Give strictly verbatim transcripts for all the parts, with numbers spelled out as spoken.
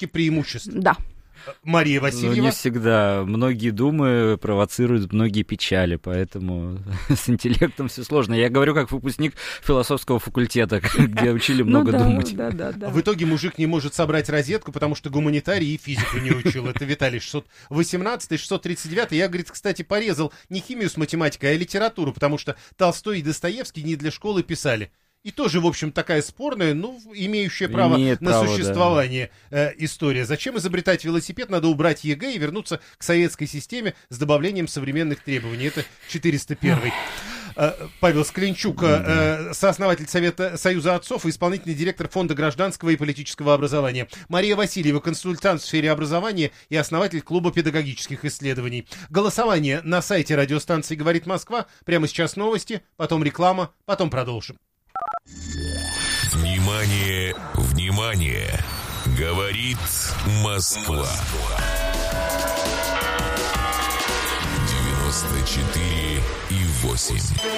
все-таки преимущество. Да. Мария Васильева. Ну, не всегда. Многие думы провоцируют многие печали, поэтому с интеллектом все сложно. Я говорю как выпускник философского факультета, где учили много думать. В итоге мужик не может собрать розетку, потому что гуманитарий и физику не учил. Это Виталий шестьсот восемнадцатый, шестьсот тридцать девятый. Я, говорит, кстати, порезал не химию с математикой, а литературу, потому что Толстой и Достоевский не для школы писали. И тоже, в общем, такая спорная, ну, имеющая право Имеет на право, существование да. э, история. Зачем изобретать велосипед? Надо убрать ЕГЭ и вернуться к советской системе с добавлением современных требований. Это четыреста первый. Э, Павел Скленчук, э, сооснователь Совета Союза отцов и исполнительный директор Фонда гражданского и политического образования. Мария Васильева, консультант в сфере образования и основатель Клуба педагогических исследований. Голосование на сайте радиостанции «Говорит Москва». Прямо сейчас новости, потом реклама, потом продолжим. Внимание, внимание! Говорит Москва. девяносто четыре и восемь.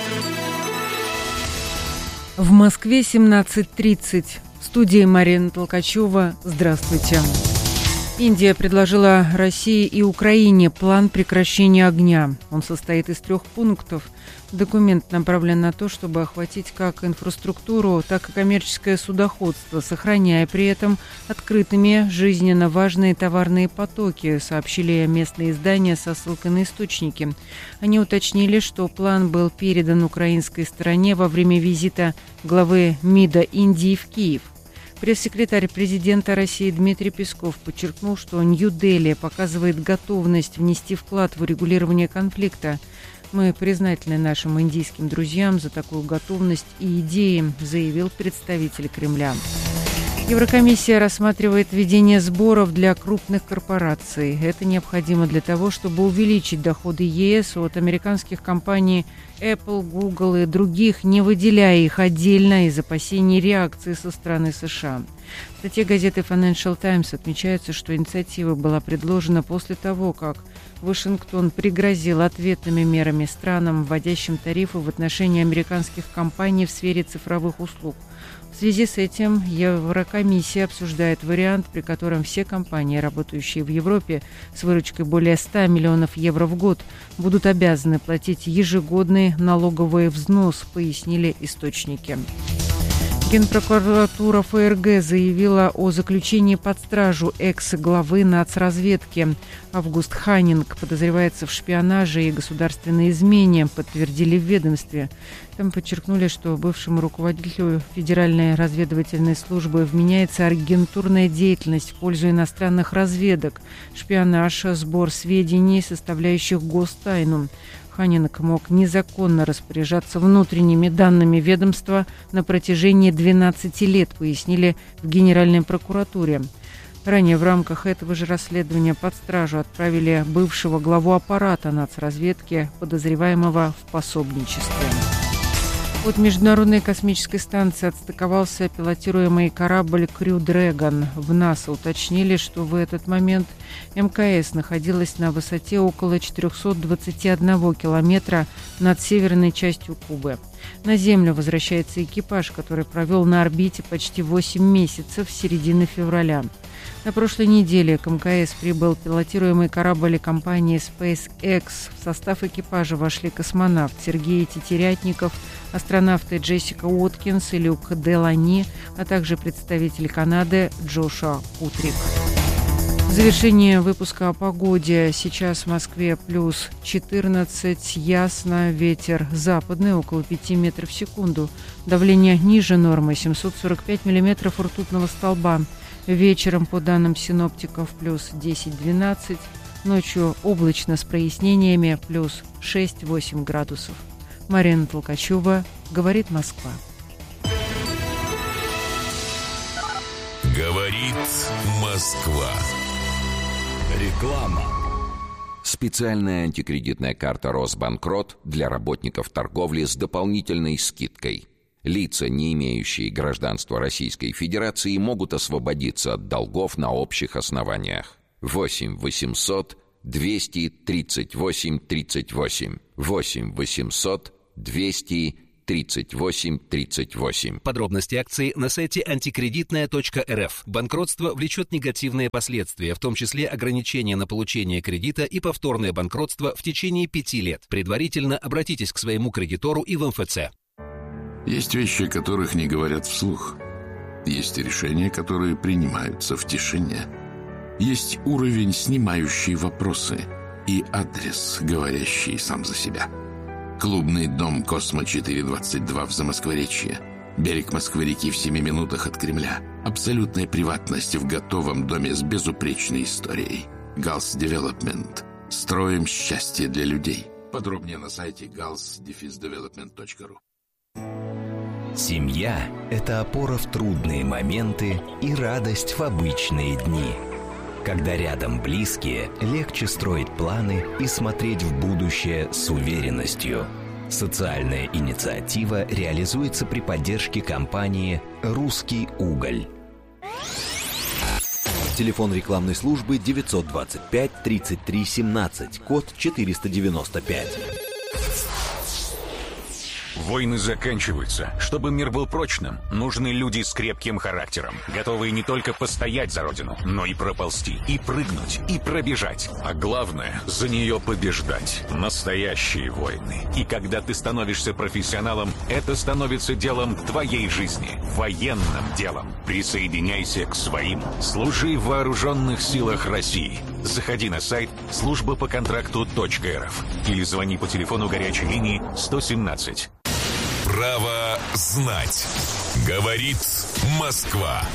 В Москве семнадцать тридцать. В студии Марина Толкачева. Здравствуйте. Индия предложила России и Украине план прекращения огня. Он состоит из трех пунктов. Документ направлен на то, чтобы охватить как инфраструктуру, так и коммерческое судоходство, сохраняя при этом открытыми жизненно важные товарные потоки, сообщили местные издания со ссылкой на источники. Они уточнили, что план был передан украинской стороне во время визита главы МИДа Индии в Киев. Пресс-секретарь президента России Дмитрий Песков подчеркнул, что Нью-Дели показывает готовность внести вклад в урегулирование конфликта. Мы признательны нашим индийским друзьям за такую готовность и идеи, заявил представитель Кремля. Еврокомиссия рассматривает введение сборов для крупных корпораций. Это необходимо для того, чтобы увеличить доходы ЕС от американских компаний Apple, Google и других, не выделяя их отдельно из опасений реакции со стороны США. В статье газеты Financial Times отмечается, что инициатива была предложена после того, как Вашингтон пригрозил ответными мерами странам, вводящим тарифы в отношении американских компаний в сфере цифровых услуг. В связи с этим Еврокомиссия обсуждает вариант, при котором все компании, работающие в Европе с выручкой более ста миллионов евро в год, будут обязаны платить ежегодный налоговый взнос, пояснили источники. Генпрокуратура ФРГ заявила о заключении под стражу экс-главы нацразведки. Август Ханнинг подозревается в шпионаже и государственной измене, подтвердили в ведомстве. Там подчеркнули, что бывшему руководителю Федеральной разведывательной службы вменяется агентурная деятельность в пользу иностранных разведок, шпионаж, сбор сведений, составляющих гостайну. Ханнинг мог незаконно распоряжаться внутренними данными ведомства на протяжении двенадцати лет, пояснили в Генеральной прокуратуре. Ранее в рамках этого же расследования под стражу отправили бывшего главу аппарата нацразведки, подозреваемого в пособничестве. От Международной космической станции отстыковался пилотируемый корабль Crew Dragon. В НАСА уточнили, что в этот момент МКС находилась на высоте около четыреста двадцать один километра над северной частью Кубы. На Землю возвращается экипаж, который провел на орбите почти восемь месяцев с середины февраля. На прошлой неделе к МКС прибыл пилотируемый корабль компании SpaceX. В состав экипажа вошли космонавт Сергей Тетерятников, астронавты Джессика Уоткинс и Люк Делани, а также представитель Канады Джошуа Кутрик. В завершение выпуска о погоде. Сейчас в Москве плюс четырнадцать, ясно, ветер западный, около пяти метров в секунду. Давление ниже нормы, семьсот сорок пять миллиметров ртутного столба. Вечером, по данным синоптиков, плюс десять-двенадцать. Ночью облачно с прояснениями, плюс шесть-восемь градусов. Марина Толкачева, говорит Москва. Говорит Москва. Реклама. Специальная антикредитная карта «Росбанкрот» для работников торговли с дополнительной скидкой. Лица, не имеющие гражданства Российской Федерации, могут освободиться от долгов на общих основаниях. восемь восемьсот двести тридцать восемь тридцать восемь. восемь восемьсот двести тридцать восемь тридцать восемь. Подробности акции на сайте антикредитная точка эр эф. Банкротство влечет негативные последствия, в том числе ограничения на получение кредита и повторное банкротство в течение пяти лет. Предварительно обратитесь к своему кредитору и в эм эф цэ. Есть вещи, о которых не говорят вслух. Есть решения, которые принимаются в тишине. Есть уровень, снимающий вопросы, и адрес, говорящий сам за себя. Клубный дом «Космо четыре двадцать два» в Замоскворечье. Берег Москвы-реки в семи минутах от Кремля. Абсолютная приватность в готовом доме с безупречной историей. Галс Девелопмент. Строим счастье для людей. Подробнее на сайте галс девелопмент точка ру. Семья – это опора в трудные моменты и радость в обычные дни. Когда рядом близкие, легче строить планы и смотреть в будущее с уверенностью. Социальная инициатива реализуется при поддержке компании «Русский уголь». Телефон рекламной службы девятьсот двадцать пять тридцать три семнадцать, код четыреста девяносто пять. Войны заканчиваются. Чтобы мир был прочным, нужны люди с крепким характером, готовые не только постоять за родину, но и проползти, и прыгнуть, и пробежать. А главное, за нее побеждать. Настоящие войны. И когда ты становишься профессионалом, это становится делом твоей жизни. Военным делом. Присоединяйся к своим. Служи в вооруженных силах России. Заходи на сайт служба по контракту точка эр эф или звони по телефону горячей линии сто семнадцать. Право знать. Говорит Москва.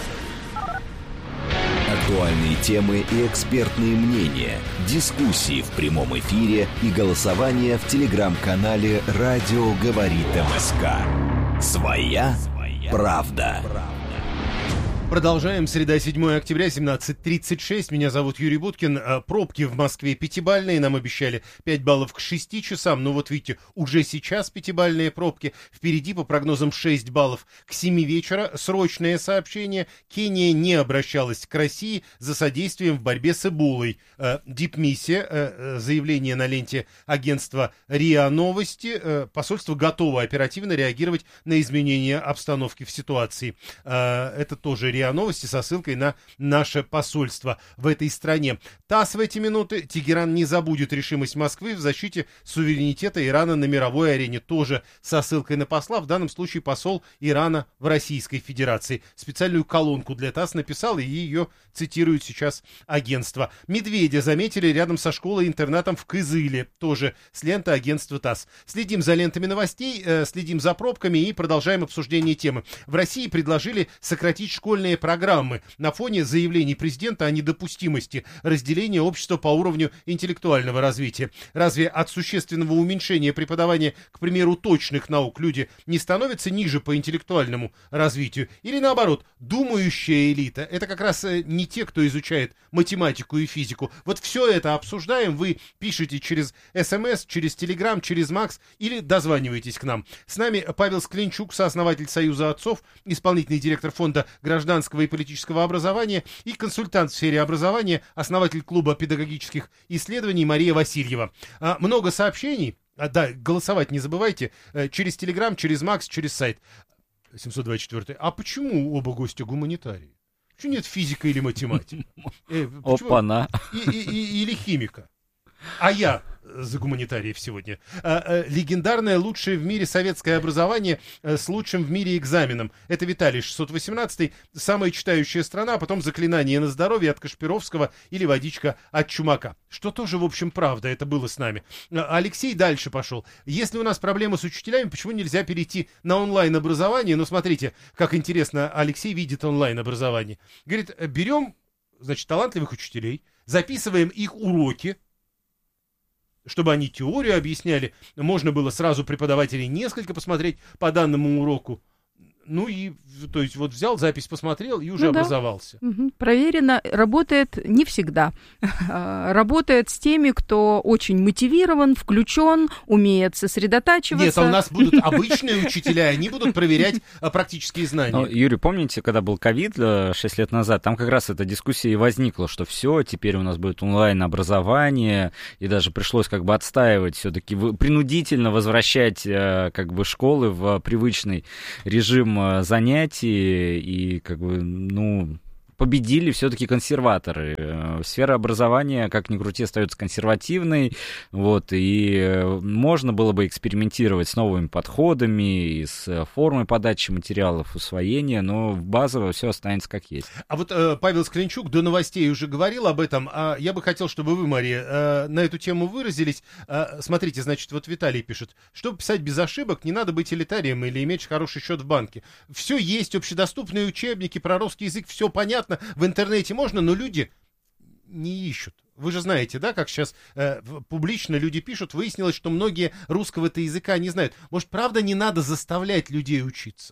Актуальные темы и экспертные мнения, дискуссии в прямом эфире и голосование в телеграм-канале «Радио говорит МСК». Своя правда. Продолжаем. Среда, седьмое октября, семнадцать тридцать шесть. Меня зовут Юрий Буткин. Пробки в Москве пятибалльные. Нам обещали пять баллов к шести часам. Ну вот видите, уже сейчас пятибалльные пробки. Впереди по прогнозам шесть баллов к семи вечера. Срочное сообщение. Кения не обращалась к России за содействием в борьбе с Эболой. Дипмиссия. Заявление на ленте агентства РИА Новости. Посольство готово оперативно реагировать на изменения обстановки в ситуации. Это тоже РИА Новости со ссылкой на наше посольство в этой стране. ТАСС в эти минуты. Тегеран не забудет решимость Москвы в защите суверенитета Ирана на мировой арене. Тоже со ссылкой на посла. В данном случае посол Ирана в Российской Федерации. Специальную колонку для ТАСС написал, и ее цитирует сейчас агентство. Медведя заметили рядом со школой-интернатом в Кызыле. Тоже с ленты агентства ТАСС. Следим за лентами новостей, э, следим за пробками и продолжаем обсуждение темы. В России предложили сократить школьные программы на фоне заявлений президента о недопустимости разделения общества по уровню интеллектуального развития. Разве от существенного уменьшения преподавания, к примеру, точных наук люди не становятся ниже по интеллектуальному развитию? Или наоборот, думающая элита — это как раз не те, кто изучает математику и физику. Вот все это обсуждаем. Вы пишете через СМС, через Телеграм, через Макс или дозваниваетесь к нам. С нами Павел Скленчук, сооснователь Союза отцов, исполнительный директор фонда гражданского и политического образования и консультант в сфере образования, основатель клуба педагогических исследований Мария Васильева. А, много сообщений. А, да, голосовать не забывайте. А, через Телеграм, через Макс, через сайт. семьсот двадцать четыре. А почему оба гостя гуманитарии? Почему нет физика или математика? Э, Опа-на. И, и, и, или химика? А я за гуманитариев сегодня. А, а, легендарное лучшее в мире советское образование а, с лучшим в мире экзаменом. Это Виталий, шестьсот восемнадцатый, самая читающая страна, а потом заклинание на здоровье от Кашпировского или водичка от Чумака. Что тоже, в общем, правда, это было с нами. А, Алексей дальше пошел. Если у нас проблемы с учителями, почему нельзя перейти на онлайн-образование? Ну, смотрите, как интересно Алексей видит онлайн-образование. Говорит, берем, значит, талантливых учителей, записываем их уроки, чтобы они теорию объясняли, можно было сразу преподавателей несколько посмотреть по данному уроку. ну и, то есть, вот взял запись, посмотрел и уже ну, образовался. Да. Угу. Проверено, работает не всегда. Работает с теми, кто очень мотивирован, включен, умеет сосредотачиваться. Нет, а у нас будут обычные учителя, они будут проверять практические знания. Ну, Юрий, помните, когда был ковид шесть лет назад, там как раз эта дискуссия и возникла, что все, теперь у нас будет онлайн-образование, и даже пришлось как бы отстаивать все-таки, принудительно возвращать как бы школы в привычный режим занятий, и как бы, ну... победили все-таки консерваторы. Сфера образования, как ни крути, остается консервативной, вот, и можно было бы экспериментировать с новыми подходами, и с формой подачи материалов, усвоения, но базово все останется как есть. А вот э, Павел Скленчук до новостей уже говорил об этом, а я бы хотел, чтобы вы, Мария, э, на эту тему выразились. Э, смотрите, значит, вот Виталий пишет, чтобы писать без ошибок, не надо быть элитарием или иметь хороший счет в банке. Все есть, общедоступные учебники про русский язык, все понятно. В интернете можно, но люди не ищут. Вы же знаете, да, как сейчас э, публично люди пишут, выяснилось, что многие русского-то языка не знают. Может, правда, не надо заставлять людей учиться?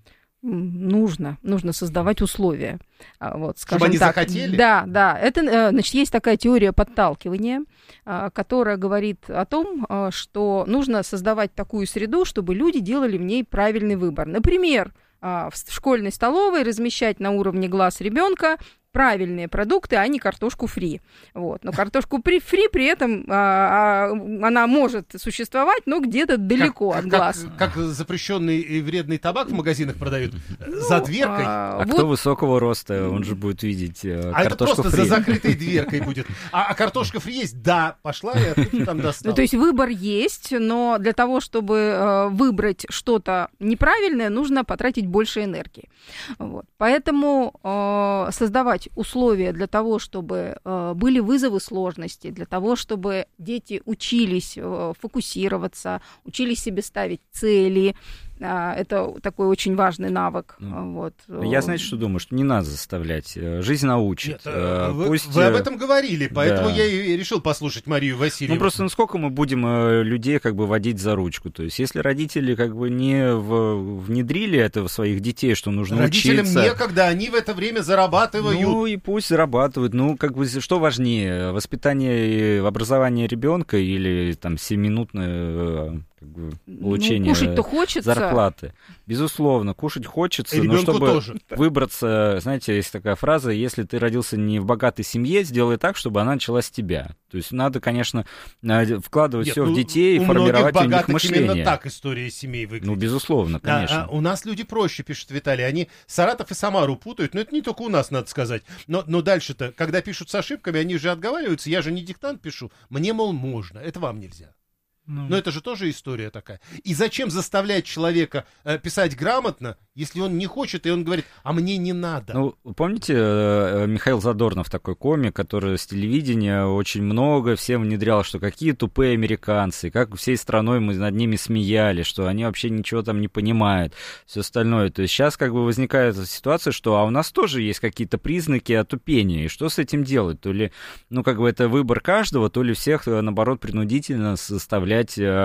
Нужно, нужно создавать условия. Вот, скажем чтобы они так. захотели? Да, да. Это, значит, есть такая теория подталкивания, которая говорит о том, что нужно создавать такую среду, чтобы люди делали в ней правильный выбор. Например, в школьной столовой размещать на уровне глаз ребенка правильные продукты, а не картошку фри. Вот. Но картошку фри, фри при этом а, она может существовать, но где-то далеко как, от глаз. Как, как запрещенный и вредный табак в магазинах продают ну, за дверкой. А, а вот... кто высокого роста, он же будет видеть э, а картошку это просто фри. За закрытой дверкой будет. А, а картошка фри есть? Да, пошла и оттуда там достала. Ну, то есть выбор есть, но для того, чтобы э, выбрать что-то неправильное, нужно потратить больше энергии. Вот. Поэтому э, создавать условия для того, чтобы э, были вызовы сложности, для того, чтобы дети учились э, фокусироваться, учились себе ставить цели. Э, это такой очень важный навык. Ну, вот. Я, знаете, что думаю? Что не надо заставлять. Жизнь научит. Нет, э, вы, пусть... вы об этом говорили, поэтому да. я и решил послушать Марию Васильевну. Ну, просто ну, сколько мы будем э, людей как бы водить за ручку? То есть, если родители как бы не в... внедрили это в своих детей, что нужно Родителям учиться... Родителям некогда, они в это время зарабатывают. Ну, и пусть зарабатывают. Ну, как бы, что важнее, воспитание и образование ребенка или там семиминутное как бы, получение ну, кушать-то хочется. Зарплаты? Безусловно, кушать хочется, и но чтобы тоже. выбраться, знаете, есть такая фраза, если ты родился не в богатой семье, сделай так, чтобы она началась с тебя. То есть надо, конечно, вкладывать все ну, в детей и формировать у них мышление. Именно так история семей выглядит. Ну, безусловно, конечно. А, а у нас люди проще, пишет Виталий, они Саратов и Самару путают, но это не только у нас, надо сказать. Но, но дальше-то, когда пишут с ошибками, они же отговариваются, я же не диктант пишу, мне, мол, можно, это вам нельзя. Ну. Но это же тоже история такая. И зачем заставлять человека э, писать грамотно, если он не хочет, и он говорит, а мне не надо? Ну, помните, э, Михаил Задорнов, такой комик, который с телевидения очень много всем внедрял, что какие тупые американцы, как всей страной мы над ними смеялись, что они вообще ничего там не понимают, все остальное. То есть сейчас как бы возникает ситуация, что а у нас тоже есть какие-то признаки отупения, и что с этим делать? То ли, ну, как бы это выбор каждого, то ли всех, наоборот, принудительно заставлять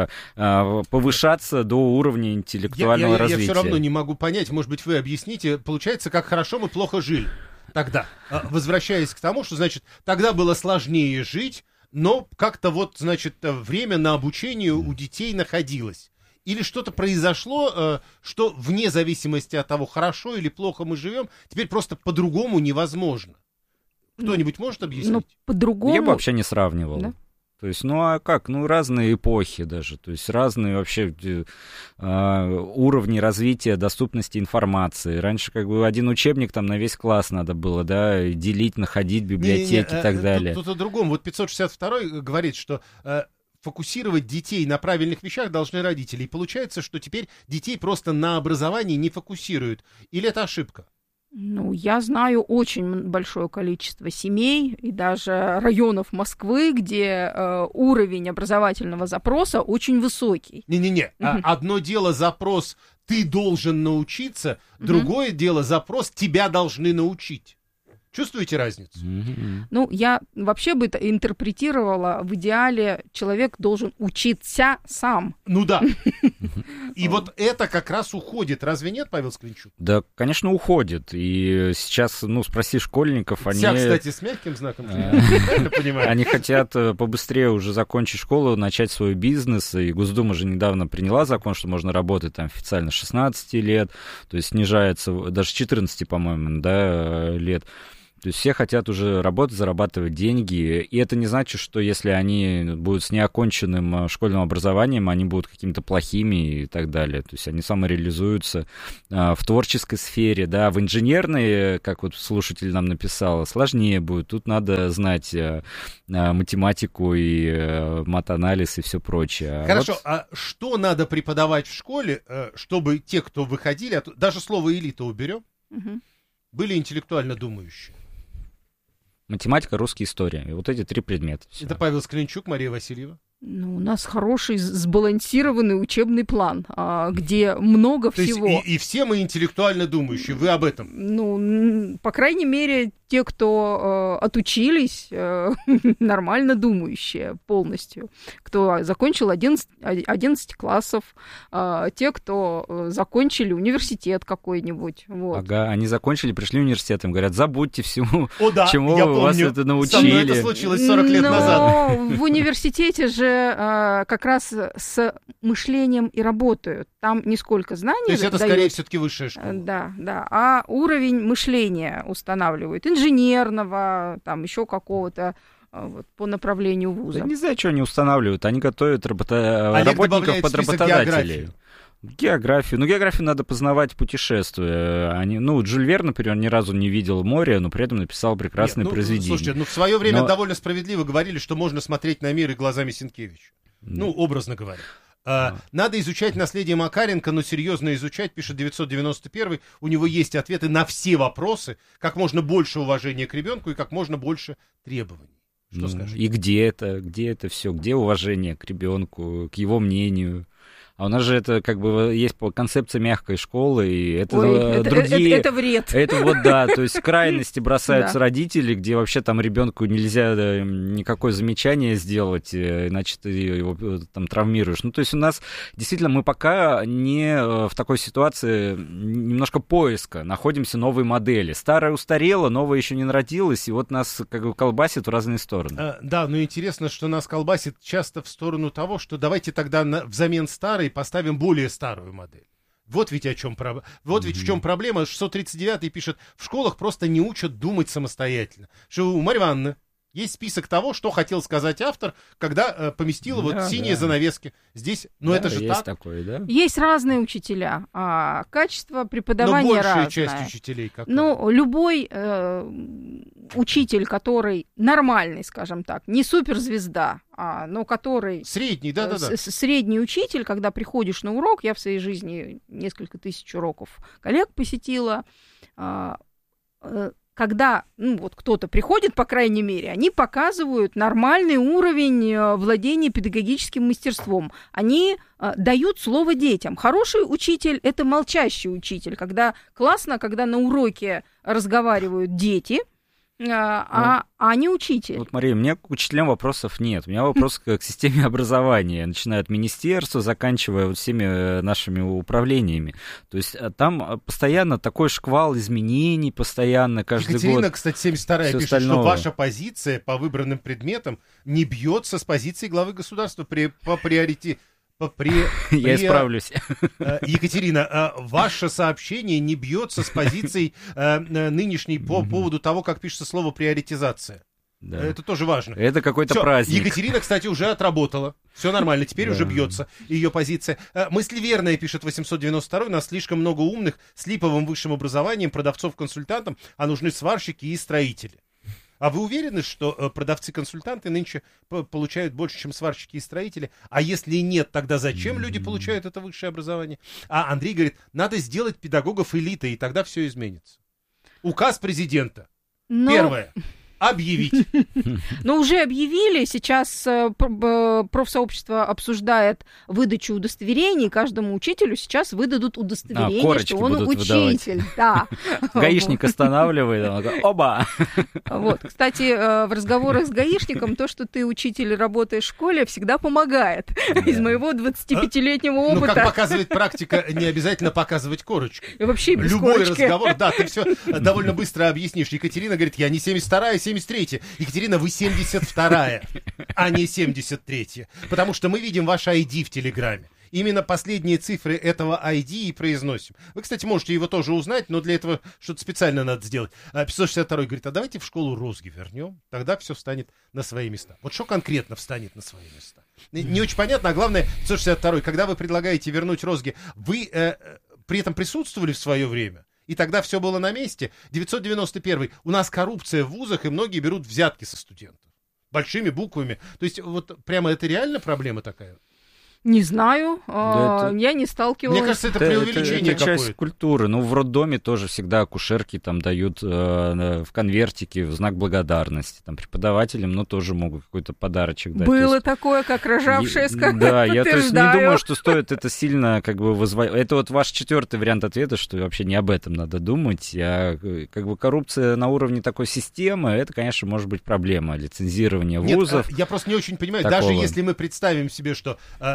повышаться до уровня интеллектуального я, я, развития. Я все равно не могу понять, может быть, вы объясните, получается, как хорошо мы плохо жили тогда, возвращаясь к тому, что, значит, тогда было сложнее жить, но как-то вот, значит, время на обучение у детей находилось. Или что-то произошло, что вне зависимости от того, хорошо или плохо мы живем, теперь просто по-другому невозможно. Кто-нибудь может объяснить? Ну, по-другому... Я бы вообще не сравнивал. Да? То есть, ну а как? Ну, разные эпохи даже, то есть разные вообще э, уровни развития доступности информации. Раньше как бы один учебник там на весь класс надо было, да, делить, находить библиотеки не, не, не, и так тут, далее. Тут о другом. Вот пятьсот шестьдесят второй говорит, что э, фокусировать детей на правильных вещах должны родители. И получается, что теперь детей просто на образовании не фокусируют. Или это ошибка? Ну, я знаю очень большое количество семей и даже районов Москвы, где э, уровень образовательного запроса очень высокий. Не-не-не, Uh-huh. одно дело запрос «ты должен научиться», Uh-huh. другое дело запрос «тебя должны научить». Чувствуете разницу? Mm-hmm. Ну, я вообще бы это интерпретировала, в идеале человек должен учиться сам. Ну да. И вот это как раз уходит. Разве нет, Павел Склинчук? Да, конечно, уходит. И сейчас, ну, спроси школьников, они... Вся, кстати, с мягким знаком. Правильно понимаю? Они хотят побыстрее уже закончить школу, начать свой бизнес. И Госдума же недавно приняла закон, что можно работать там официально с шестнадцати лет. То есть снижается даже с четырнадцати, по-моему, да, лет. То есть все хотят уже работать, зарабатывать деньги, и это не значит, что если они будут с неоконченным школьным образованием, они будут какими-то плохими и так далее. То есть они самореализуются а, в творческой сфере, да, в инженерной, как вот слушатель нам написал, сложнее будет. Тут надо знать а, а, математику и а, мат-анализ и все прочее. Хорошо, вот... а что надо преподавать в школе, чтобы те, кто выходили, даже слово «элита» уберем, угу. были интеллектуально думающие? Математика, русская история. И вот эти три предмета. Всё. Это Павел Склинчук, Мария Васильева. Ну, у нас хороший сбалансированный учебный план, где много То всего. Есть и, и все мы интеллектуально думающие. Вы об этом? Ну, по крайней мере, те, кто э, отучились, э, нормально думающие полностью. Кто закончил одиннадцать, одиннадцать классов, э, те, кто э, закончили университет какой-нибудь. Вот. Ага, они закончили, пришли в университет, им говорят, забудьте всему, О, да, чему я вы помню. вас это научили. Со мной это случилось сорок лет Но назад. в университете же э, как раз с мышлением и работают. Там не сколько знаний. То есть это дают, скорее все-таки высшая школа. Да, да. А уровень мышления устанавливают. Инженерного, там еще какого-то вот, по направлению вуза. Да не знаю, что они устанавливают. Они готовят работа... Олег работников под работодателей. Географию. Географию. Ну, географию надо познавать, путешествуя. Они, ну, Жюль Верн, например, ни разу не видел море, но при этом написал прекрасное Нет, ну, произведение. Слушайте, ну в свое время но... довольно справедливо говорили, что можно смотреть на мир и глазами Сенкевича. Да. Ну, образно говоря. А, надо изучать наследие Макаренко, но серьезно изучать, пишет девятьсот девяносто первый. У него есть ответы на все вопросы, как можно больше уважения к ребенку и как можно больше требований. Что ну, скажете? И где это, где это все, где уважение к ребенку, к его мнению? А у нас же это как бы есть концепция мягкой школы, и это Ой, другие... Это, это, это вред. Это вот, да, то есть крайности бросаются да. родители, где вообще там ребенку нельзя никакое замечание сделать, иначе ты его там травмируешь. Ну, то есть у нас действительно мы пока не в такой ситуации немножко поиска, находимся новой модели. Старая устарела, новая еще не народилась, и вот нас как бы колбасит в разные стороны. А, да, но интересно, что нас колбасит часто в сторону того, что давайте тогда на, взамен старой поставим более старую модель. Вот ведь о чем проблема. Вот mm-hmm. ведь в чем проблема. шестьсот тридцать девятый пишет, в школах просто не учат думать самостоятельно. Что у Марьи Ивановны есть список того, что хотел сказать автор, когда э, поместил да, вот синие да. занавески. Здесь, ну да, это же есть так. Такое, да? Есть разные учителя, а качество преподавания Но большая разное. часть учителей какая? Ну, любой э, учитель, который нормальный, скажем так, не суперзвезда, а, но который... Средний, да-да-да. Средний учитель, когда приходишь на урок, я в своей жизни несколько тысяч уроков коллег посетила, э, э, когда ну, вот кто-то приходит, по крайней мере, они показывают нормальный уровень владения педагогическим мастерством. Они э, дают слово детям. Хороший учитель – это молчащий учитель. Когда классно, когда на уроке разговаривают дети, а, а не учитель. Вот, Мария, у меня к учителям вопросов нет. У меня вопрос к системе образования, начиная от министерства, заканчивая вот всеми нашими управлениями. То есть там постоянно такой шквал изменений, постоянно, каждый Екатерина, год. Екатерина, кстати, семьдесят вторая пишет, остального. Что ваша позиция по выбранным предметам не бьется с позиции главы государства при, по приоритете. При, Я при, исправлюсь. Екатерина, ваше сообщение не бьется с позицией нынешней по поводу того, как пишется слово «приоритизация». Да. Это тоже важно. Это какой-то Всё. праздник. Екатерина, кстати, уже отработала. Все нормально, теперь да. уже бьется ее позиция. Мысли верная, пишет восемьсот девяносто второй. У нас слишком много умных с липовым высшим образованием, продавцов-консультантов, а нужны сварщики и строители. А вы уверены, что э, продавцы-консультанты нынче п- получают больше, чем сварщики и строители? А если нет, тогда зачем люди получают это высшее образование? А Андрей говорит, надо сделать педагогов элитой, и тогда все изменится. Указ президента. Но... Первое. Объявить. Ну, уже объявили. Сейчас профсообщество обсуждает выдачу удостоверений. Каждому учителю сейчас выдадут удостоверение, а, что он учитель. Да. Гаишник останавливает. Оба! Вот. Кстати, в разговорах с гаишником то, что ты учитель и работаешь в школе, всегда помогает. Из моего двадцатипятилетнего опыта. Ну, как показывает практика, не обязательно показывать корочку. И вообще без Любой корочки. разговор, да, ты все довольно быстро объяснишь. Екатерина говорит, я не семьдесят вторая, семьдесят третья. Екатерина, вы семьдесят вторая, а не семьдесят третья. Потому что мы видим ваш ай ди в Телеграме. Именно последние цифры этого ай ди и произносим. Вы, кстати, можете его тоже узнать, но для этого что-то специально надо сделать. пятьсот шестьдесят второй говорит, а давайте в школу розги вернем, тогда все встанет на свои места. Вот что конкретно встанет на свои места? Не очень понятно, а главное, пятьсот шестьдесят второй, когда вы предлагаете вернуть розги, вы э, при этом присутствовали в свое время? И тогда все было на месте. девятьсот девяносто первый. У нас коррупция в вузах, и многие берут взятки со студентов. Большими буквами. То есть вот прямо это реально проблема такая? Не знаю, да это... я не сталкивалась. Мне кажется, это преувеличение это, это часть культуры. Ну, в роддоме тоже всегда акушерки там дают э, в конвертике в знак благодарности. Там преподавателям, ну, тоже могут какой-то подарочек дать. Было есть... такое, как рожавшая, скажем. Да, я то есть не думаю, что стоит это сильно как бы вызвать. Это вот ваш четвертый вариант ответа, что вообще не об этом надо думать. А как бы коррупция на уровне такой системы, это, конечно, может быть проблема лицензирования вузов. Нет, я просто не очень понимаю, такого. Даже если мы представим себе, что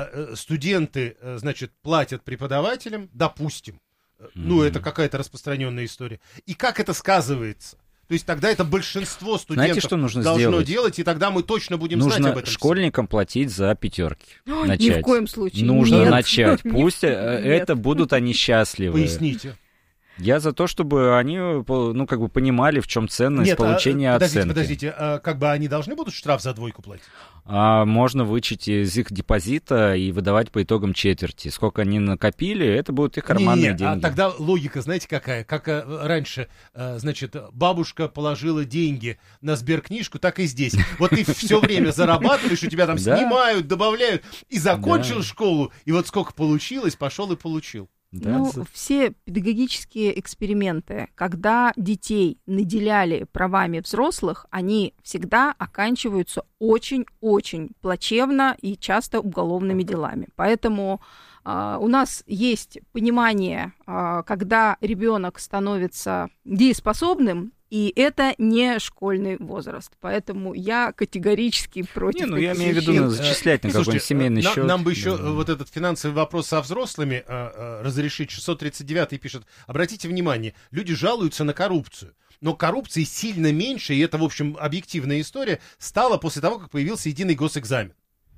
студенты, значит, платят преподавателям, допустим, mm-hmm. ну, это какая-то распространенная история. И как это сказывается? То есть тогда это большинство студентов Знаете, что нужно должно сделать? делать, и тогда мы точно будем нужно знать об этом. Школьникам платить за пятерки. Ой, начать. Ни в коем случае. Нужно Нет. начать. Пусть Нет. это будут они счастливы. Поясните. Я за то, чтобы они, ну, как бы понимали, в чем ценность Нет, получения а, подождите, оценки. Подождите, а, как бы они должны будут штраф за двойку платить? А можно вычесть из их депозита и выдавать по итогам четверти. Сколько они накопили, это будут их карманные Не-не-не, деньги. А тогда логика, знаете, какая? Как а, раньше, а, значит, бабушка положила деньги на сберкнижку, так и здесь. Вот ты все время зарабатываешь, у тебя там снимают, добавляют, и закончил школу, и вот сколько получилось, пошел и получил. Да, ну, за... все педагогические эксперименты, когда детей наделяли правами взрослых, они всегда оканчиваются очень-очень плачевно и часто уголовными делами. Поэтому э, у нас есть понимание, э, когда ребенок становится дееспособным, и это не школьный возраст. Поэтому я категорически против. Не, ну я таких имею в виду, вещей. надо зачислять на какой-нибудь семейный на, счет. Нам бы еще да. вот этот финансовый вопрос со взрослыми э, э, разрешить. шестьсот тридцать девятый пишет. Обратите внимание, люди жалуются на коррупцию. Но коррупции сильно меньше, и это, в общем, объективная история, стало после того, как появился единый госэкзамен.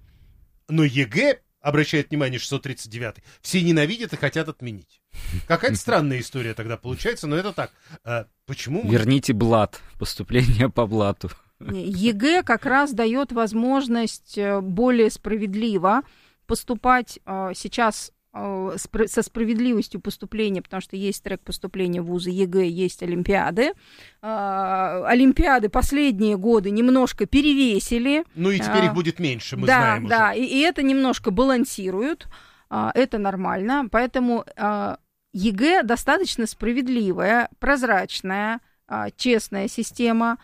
Но ЕГЭ, обращает внимание шестьсот тридцать девятый, все ненавидят и хотят отменить. Какая-то странная история тогда получается, но это так. А почему мы... Верните блат, поступление по блату. ЕГЭ как раз дает возможность более справедливо поступать сейчас со справедливостью поступления, потому что есть трек поступления в вузы ЕГЭ, есть олимпиады. Олимпиады последние годы немножко перевесили. Ну и теперь их будет меньше, мы да, знаем уже. Да, и, и это немножко балансирует, это нормально, поэтому ЕГЭ достаточно справедливая, прозрачная, честная система.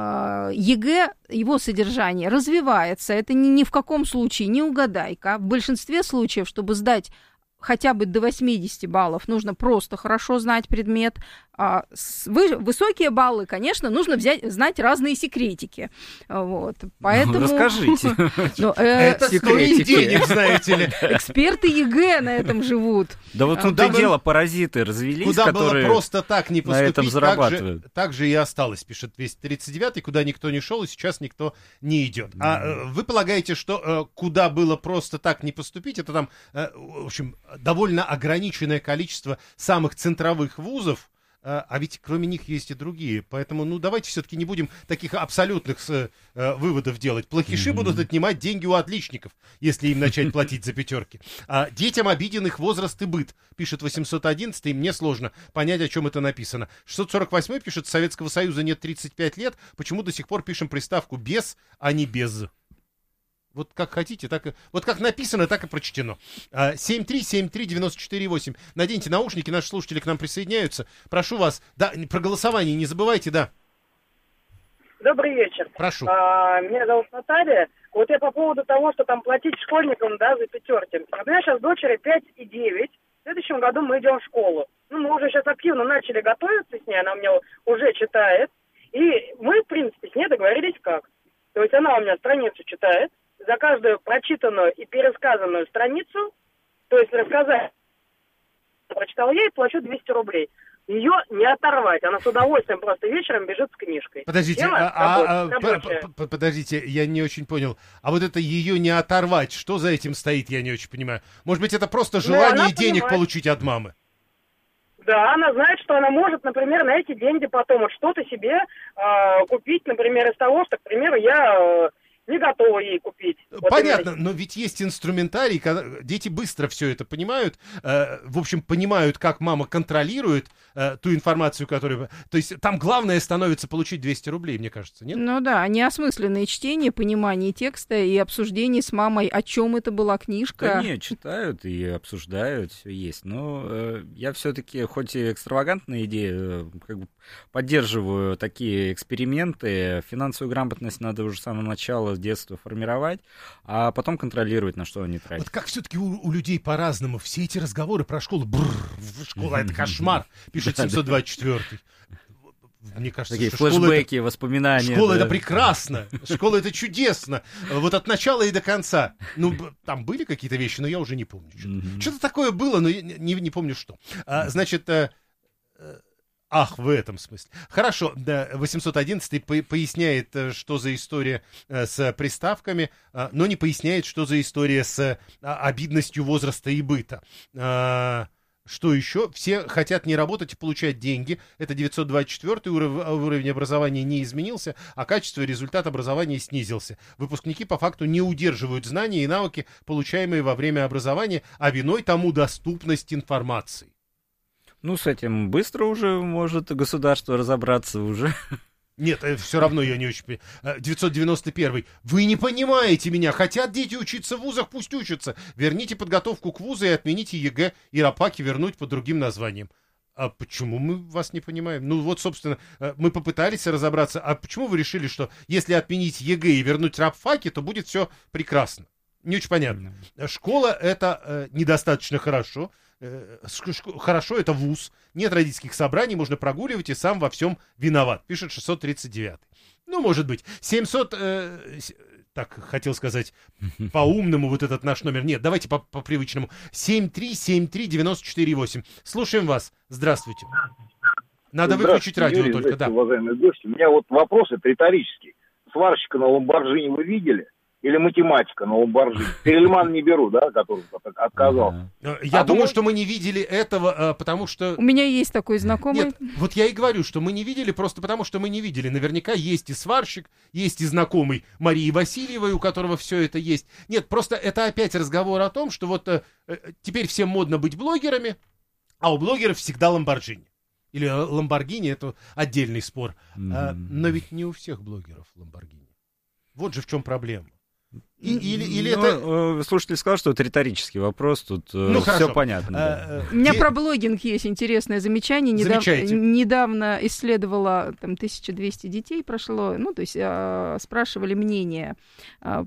ЕГЭ, его содержание развивается, это ни, ни в каком случае не угадайка. В большинстве случаев, чтобы сдать хотя бы до восьмидесяти баллов, нужно просто хорошо знать предмет. А вы, высокие баллы, конечно, нужно взять, знать разные секретики. Вот. Поэтому... Ну, расскажите. Ну, э, это стоит денег, знаете ли. Эксперты ЕГЭ на этом живут. Да вот тут и дело, паразиты развелись, куда которые было просто так не поступить, на этом зарабатывают. Так же, так же и осталось, пишет двести тридцать девятый, куда никто не шел, и сейчас никто не идет. Mm-hmm. А э, вы полагаете, что э, куда было просто так не поступить, это там, э, в общем, довольно ограниченное количество самых центровых вузов, э, а ведь кроме них есть и другие. Поэтому, ну, давайте все-таки не будем таких абсолютных э, выводов делать. Плохиши mm-hmm. будут отнимать деньги у отличников, если им начать платить за пятерки. А детям обиденных возраст и быт, пишет восемьсот одиннадцатый, и мне сложно понять, о чем это написано. шестьсот сорок восьмой пишет, Советского Союза нет тридцать пять лет, почему до сих пор пишем приставку «без», а не «без». Вот как хотите, так и... Вот как написано, так и прочтено. семь три семь три девять четыре восемь. Наденьте наушники, наши слушатели к нам присоединяются. Прошу вас, да, про голосование не забывайте, да. Добрый вечер. Прошу. А, меня зовут Наталья. Вот я по поводу того, что там платить школьникам, да, за пятерки. У меня сейчас дочери пять и девять. В следующем году мы идем в школу. Ну, мы уже сейчас активно начали готовиться с ней, она у меня уже читает. И мы, в принципе, с ней договорились как. То есть она у меня страницу читает. За каждую прочитанную и пересказанную страницу, то есть рассказать, прочитала я и плачу двести рублей. Ее не оторвать. Она с удовольствием просто вечером бежит с книжкой. Подождите, Тема а, а, рабочая. п- п- подождите, я не очень понял. А вот это ее не оторвать, что за этим стоит, я не очень понимаю. Может быть, это просто желание Ну, денег понимает. получить от мамы? Да, она знает, что она может, например, на эти деньги потом вот что-то себе э, купить, например, из того, что, к примеру, я... Э, не готова ей купить. Вот Понятно, именно. но ведь есть инструментарий, когда дети быстро все это понимают, э, в общем, понимают, как мама контролирует э, ту информацию, которую... То есть там главное становится получить двести рублей, мне кажется, нет? Ну да, неосмысленное чтение, понимание текста и обсуждение с мамой, о чем это была книжка. Да нет, читают и обсуждают, все есть. Но э, я все-таки, хоть и экстравагантная идея, э, как бы поддерживаю такие эксперименты. Финансовую грамотность надо уже с самого начала, с детства формировать, а потом контролировать, на что они тратят. Вот как все-таки у, у людей по-разному. Все эти разговоры про школу, бррр, школа — это кошмар, пишет семьсот двадцать четвёртый. Мне кажется, Такие что флешбеки, школа это, воспоминания. Школа да. это прекрасно, школа это чудесно. Вот от начала и до конца. Ну, там были какие-то вещи, но я уже не помню. Что-то, mm-hmm. что-то такое было, но я не, не помню что. А, значит, а, ах, в этом смысле. Хорошо, да, восемьсот одиннадцатый по- поясняет, что за история с приставками, но не поясняет, что за история с обидностью возраста и быта. Что еще? Все хотят не работать и получать деньги. Это девятьсот двадцать четвёртый уров- уровень образования не изменился, а качество и результат образования снизился. Выпускники по факту не удерживают знания и навыки, получаемые во время образования, а виной тому доступность информации. Ну, с этим быстро уже может государство разобраться уже. Нет, все равно я не очень понимаю. девятьсот девяносто первый. Вы не понимаете меня. Хотят дети учиться в вузах, пусть учатся. Верните подготовку к вузу и отмените ЕГЭ и рапаки вернуть по другим названиям. А почему мы вас не понимаем? Ну вот, собственно, мы попытались разобраться. А почему вы решили, что если отменить ЕГЭ и вернуть рапфаки, то будет все прекрасно? Не очень понятно. Школа — это э, недостаточно хорошо. Э, хорошо — это вуз. Нет родительских собраний, можно прогуливать и сам во всем виноват. Пишет шестьсот тридцать девятый. Ну, может быть. семьсот... Э, так, хотел сказать по-умному вот этот наш номер. Нет, давайте по, по привычному. семь три семь три девять четыре восемь. Слушаем вас. Здравствуйте. Надо выключить радио Юрий, только, да. Уважаемые гости, у меня вот вопрос это риторический. Сварщика на Ламборджини вы видели? Или математика на Ламборджини? Перельман не беру, да, который отказал. Я а думаю, вы... что мы не видели этого, потому что... У меня есть такой знакомый. Нет, вот я и говорю, что мы не видели просто потому, что мы не видели. Наверняка есть и сварщик, есть и знакомый Марии Васильевой, у которого все это есть. Нет, просто это опять разговор о том, что вот э, теперь всем модно быть блогерами, а у блогеров всегда Ламборджини. Или Ламборгини — это отдельный спор. Mm-hmm. А, но ведь не у всех блогеров Ламборгини. Вот же в чем проблема. И, или или ну, это... Слушатель сказал, что это риторический вопрос, тут ну, все понятно. Да. У меня про блогинг есть интересное замечание. Недав... Недавно исследовала, там, тысяча двести детей прошло, ну, то есть э, спрашивали мнение э,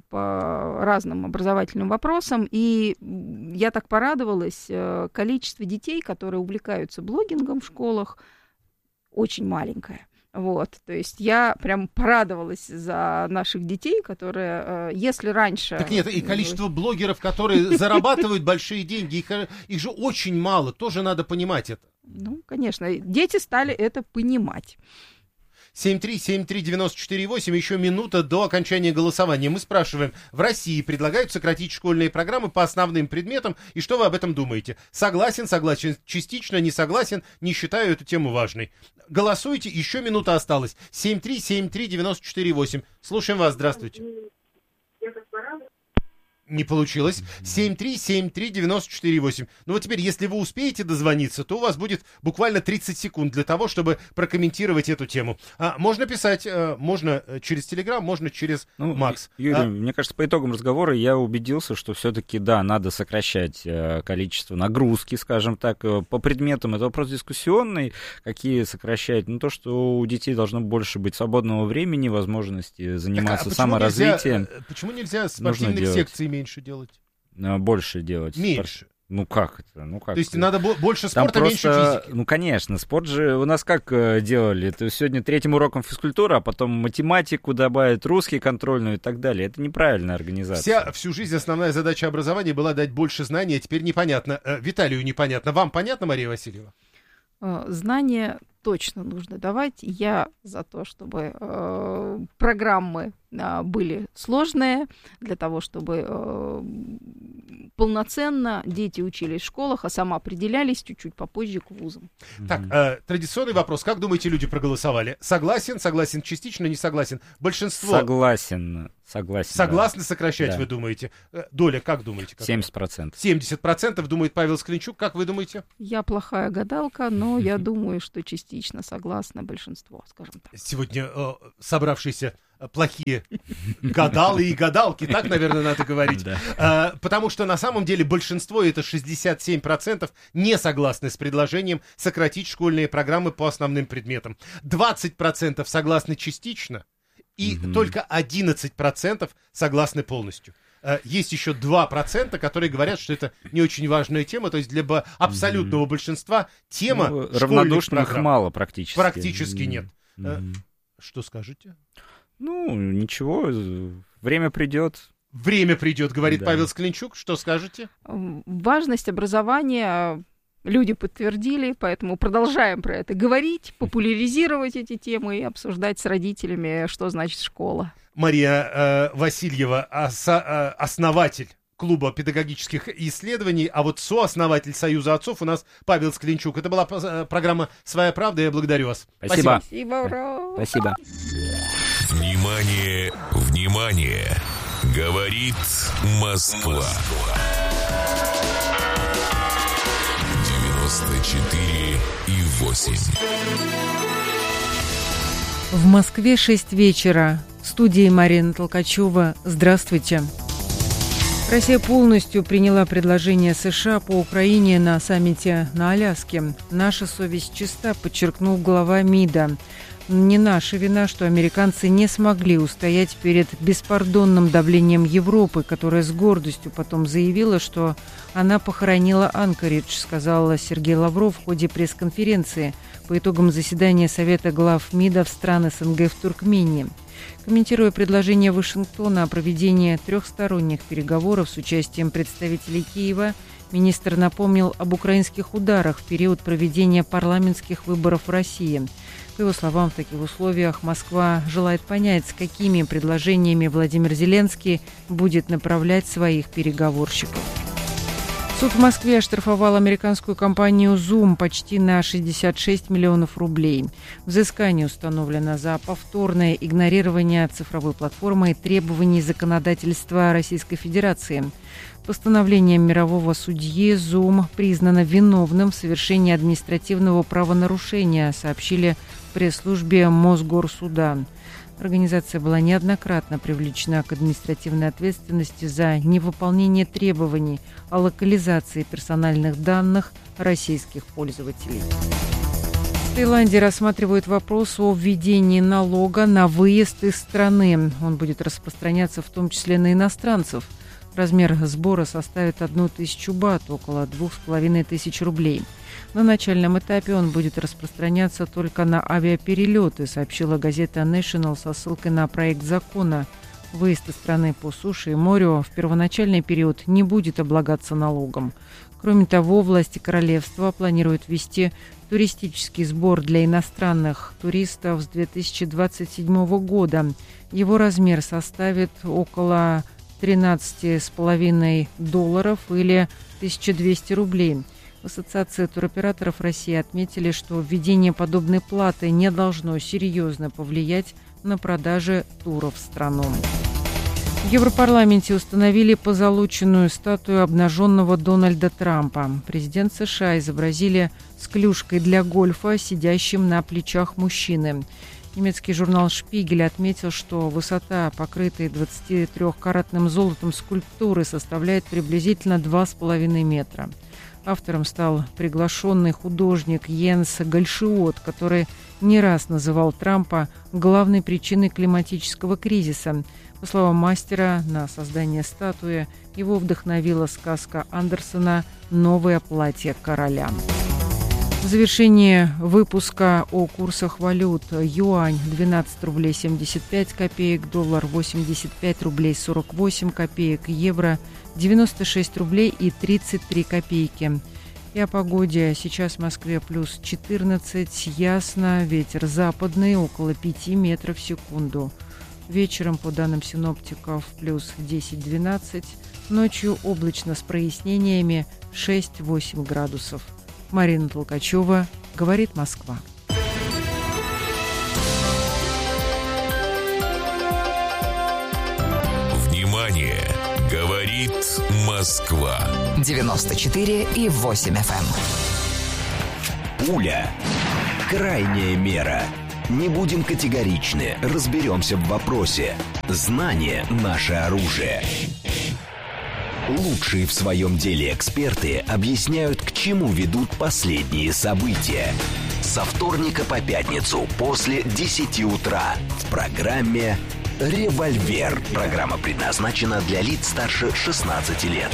по разным образовательным вопросам, и я так порадовалась, э, количество детей, которые увлекаются блогингом в школах, очень маленькое. Вот, то есть я прям порадовалась за наших детей, которые, если раньше... Так нет, и количество блогеров, которые зарабатывают большие деньги, их, их же очень мало, тоже надо понимать это. Ну, конечно, дети стали это понимать. семь три семь три девять четыре восемь, еще минута до окончания голосования. Мы спрашиваем, в России предлагают сократить школьные программы по основным предметам, и что вы об этом думаете? Согласен, согласен, частично, не согласен, не считаю эту тему важной. Голосуйте, еще минута осталась. семь три семь три девять четыре восемь. Слушаем вас, здравствуйте. Не получилось. семь три семь три девять четыре восемь. Ну вот теперь, если вы успеете дозвониться, то у вас будет буквально тридцать секунд для того, чтобы прокомментировать эту тему. А, можно писать, а, можно через Телеграм, можно через ну, Макс. Юрий, а... мне кажется, по итогам разговора я убедился, что все-таки, да, надо сокращать э, количество нагрузки, скажем так, э, по предметам. Это вопрос дискуссионный, какие сокращать. Ну, то, что у детей должно больше быть свободного времени, возможности заниматься так, а саморазвитием. Нельзя, почему нельзя спортивных секций меньше делать? Больше делать. Меньше. Спорт... Ну как это? Ну как? То есть надо больше Там спорта, просто, меньше физики? Ну конечно, спорт же у нас как делали? Это сегодня третьим уроком физкультура, а потом математику добавить, русский контрольную и так далее. Это неправильная организация. Вся, всю жизнь основная задача образования была дать больше знаний, а теперь непонятно. Виталию непонятно. Вам понятно, Мария Васильева? Знания точно нужно давать. Я за то, чтобы э, программы э, были сложные, для того, чтобы э, полноценно дети учились в школах, а самоопределялись чуть-чуть попозже к вузам. Так, э, традиционный вопрос. Как думаете, люди проголосовали? Согласен, согласен частично, не согласен? Большинство... Согласен. Согласен. Согласны да. сокращать, да. вы думаете? Доля, как думаете? Как семьдесят процентов. семьдесят процентов думает Павел Склинчук. Как вы думаете? Я плохая гадалка, но я думаю, что частично согласно большинство, скажем так. Сегодня э, собравшиеся плохие гадалы и гадалки, так, наверное, надо говорить. Да. Э, потому что на самом деле большинство, это шестьдесят семь процентов, не согласны с предложением сократить школьные программы по основным предметам. двадцать процентов согласны частично, и mm-hmm. только одиннадцать процентов согласны полностью. Есть еще два процента, которые говорят, что это не очень важная тема, то есть для абсолютного mm-hmm. большинства тема ну, равнодушных программ мало практически. Практически нет. Mm-hmm. Что скажете? Ну, ничего, время придет. Время придет, говорит да. Павел Склинчук. Что скажете? Важность образования люди подтвердили, поэтому продолжаем про это говорить, популяризировать эти темы и обсуждать с родителями, что значит школа. Мария э, Васильева, оса, э, основатель клуба педагогических исследований, а вот сооснователь Союза отцов у нас Павел Склинчук. Это была э, программа «Своя правда», я благодарю вас. Спасибо. Спасибо. Спасибо. Спасибо. Внимание, внимание! Говорит Москва. девяносто четыре и восемь. В Москве шесть вечера. В студии Марина Толкачева. Здравствуйте. Россия полностью приняла предложение США по Украине на саммите на Аляске. Наша совесть чиста, подчеркнул глава МИДа. Не наша вина, что американцы не смогли устоять перед беспардонным давлением Европы, которая с гордостью потом заявила, что она похоронила Анкоридж, сказал Сергей Лавров в ходе пресс-конференции по итогам заседания Совета глав МИДов стран СНГ в Туркмении. Комментируя предложение Вашингтона о проведении трехсторонних переговоров с участием представителей Киева, министр напомнил об украинских ударах в период проведения парламентских выборов в России. По его словам, в таких условиях Москва желает понять, с какими предложениями Владимир Зеленский будет направлять своих переговорщиков. Суд в Москве оштрафовал американскую компанию Zoom почти на шестьдесят шесть миллионов рублей. Взыскание установлено за повторное игнорирование цифровой платформы и требований законодательства Российской Федерации. Постановлением мирового судьи Zoom признано виновным в совершении административного правонарушения, сообщили в пресс-службе Мосгорсуда. Организация была неоднократно привлечена к административной ответственности за невыполнение требований о локализации персональных данных российских пользователей. В Таиланде рассматривают вопрос о введении налога на выезд из страны. Он будет распространяться в том числе на иностранцев. Размер сбора составит одну тысячу бат, около двух с половиной тысяч рублей. На начальном этапе он будет распространяться только на авиаперелеты, сообщила газета National со ссылкой на проект закона. Выезд из страны по суше и морю в первоначальный период не будет облагаться налогом. Кроме того, власти королевства планируют ввести туристический сбор для иностранных туристов с две тысячи двадцать седьмого года. Его размер составит около тринадцать с половиной долларов или тысяча двести рублей. В Ассоциации туроператоров России отметили, что введение подобной платы не должно серьезно повлиять на продажи туров в страну. В Европарламенте установили позолоченную статую обнаженного Дональда Трампа. Президент США изобразили с клюшкой для гольфа, сидящим на плечах мужчины. Немецкий журнал «Шпигель» отметил, что высота покрытой двадцатитрёхкаратным золотом скульптуры составляет приблизительно два с половиной метра. Автором стал приглашенный художник Йенс Гальшиот, который не раз называл Трампа главной причиной климатического кризиса. По словам мастера, на создание статуи его вдохновила сказка Андерсона «Новое платье короля». В завершении выпуска о курсах валют. Юань двенадцать рублей семьдесят пять копеек, доллар восемьдесят пять рублей сорок восемь копеек, евро девяносто шесть рублей и тридцать три копейки. И о погоде. Сейчас в Москве плюс четырнадцать, ясно, ветер западный, около пяти метров в секунду. Вечером, по данным синоптиков, плюс десять-двенадцать, ночью облачно с прояснениями шесть-восемь градусов. Марина Толкачева, говорит Москва. Внимание! Говорит Москва. девяносто четыре и восемь эф эм. Пуля. Крайняя мера. Не будем категоричны, разберемся в вопросе. Знание – наше оружие. Лучшие в своем деле эксперты объясняют, к чему ведут последние события. Со вторника по пятницу после десяти утра в программе «Револьвер». Программа предназначена для лиц старше шестнадцати лет.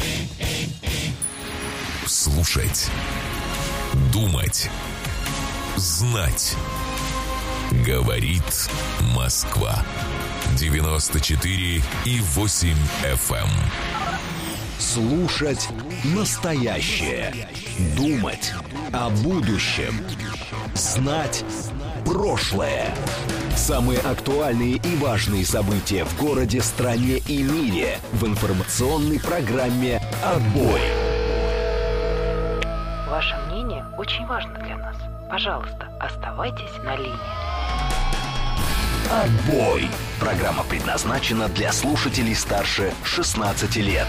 Слушать. Думать. Знать. Говорит Москва. девяносто четыре и восемь эф эм. Слушать настоящее. Думать о будущем. Знать прошлое. Самые актуальные и важные события в городе, стране и мире в информационной программе «Отбой». Ваше мнение очень важно для нас. Пожалуйста, оставайтесь на линии. «Отбой». Программа предназначена для слушателей старше шестнадцати лет.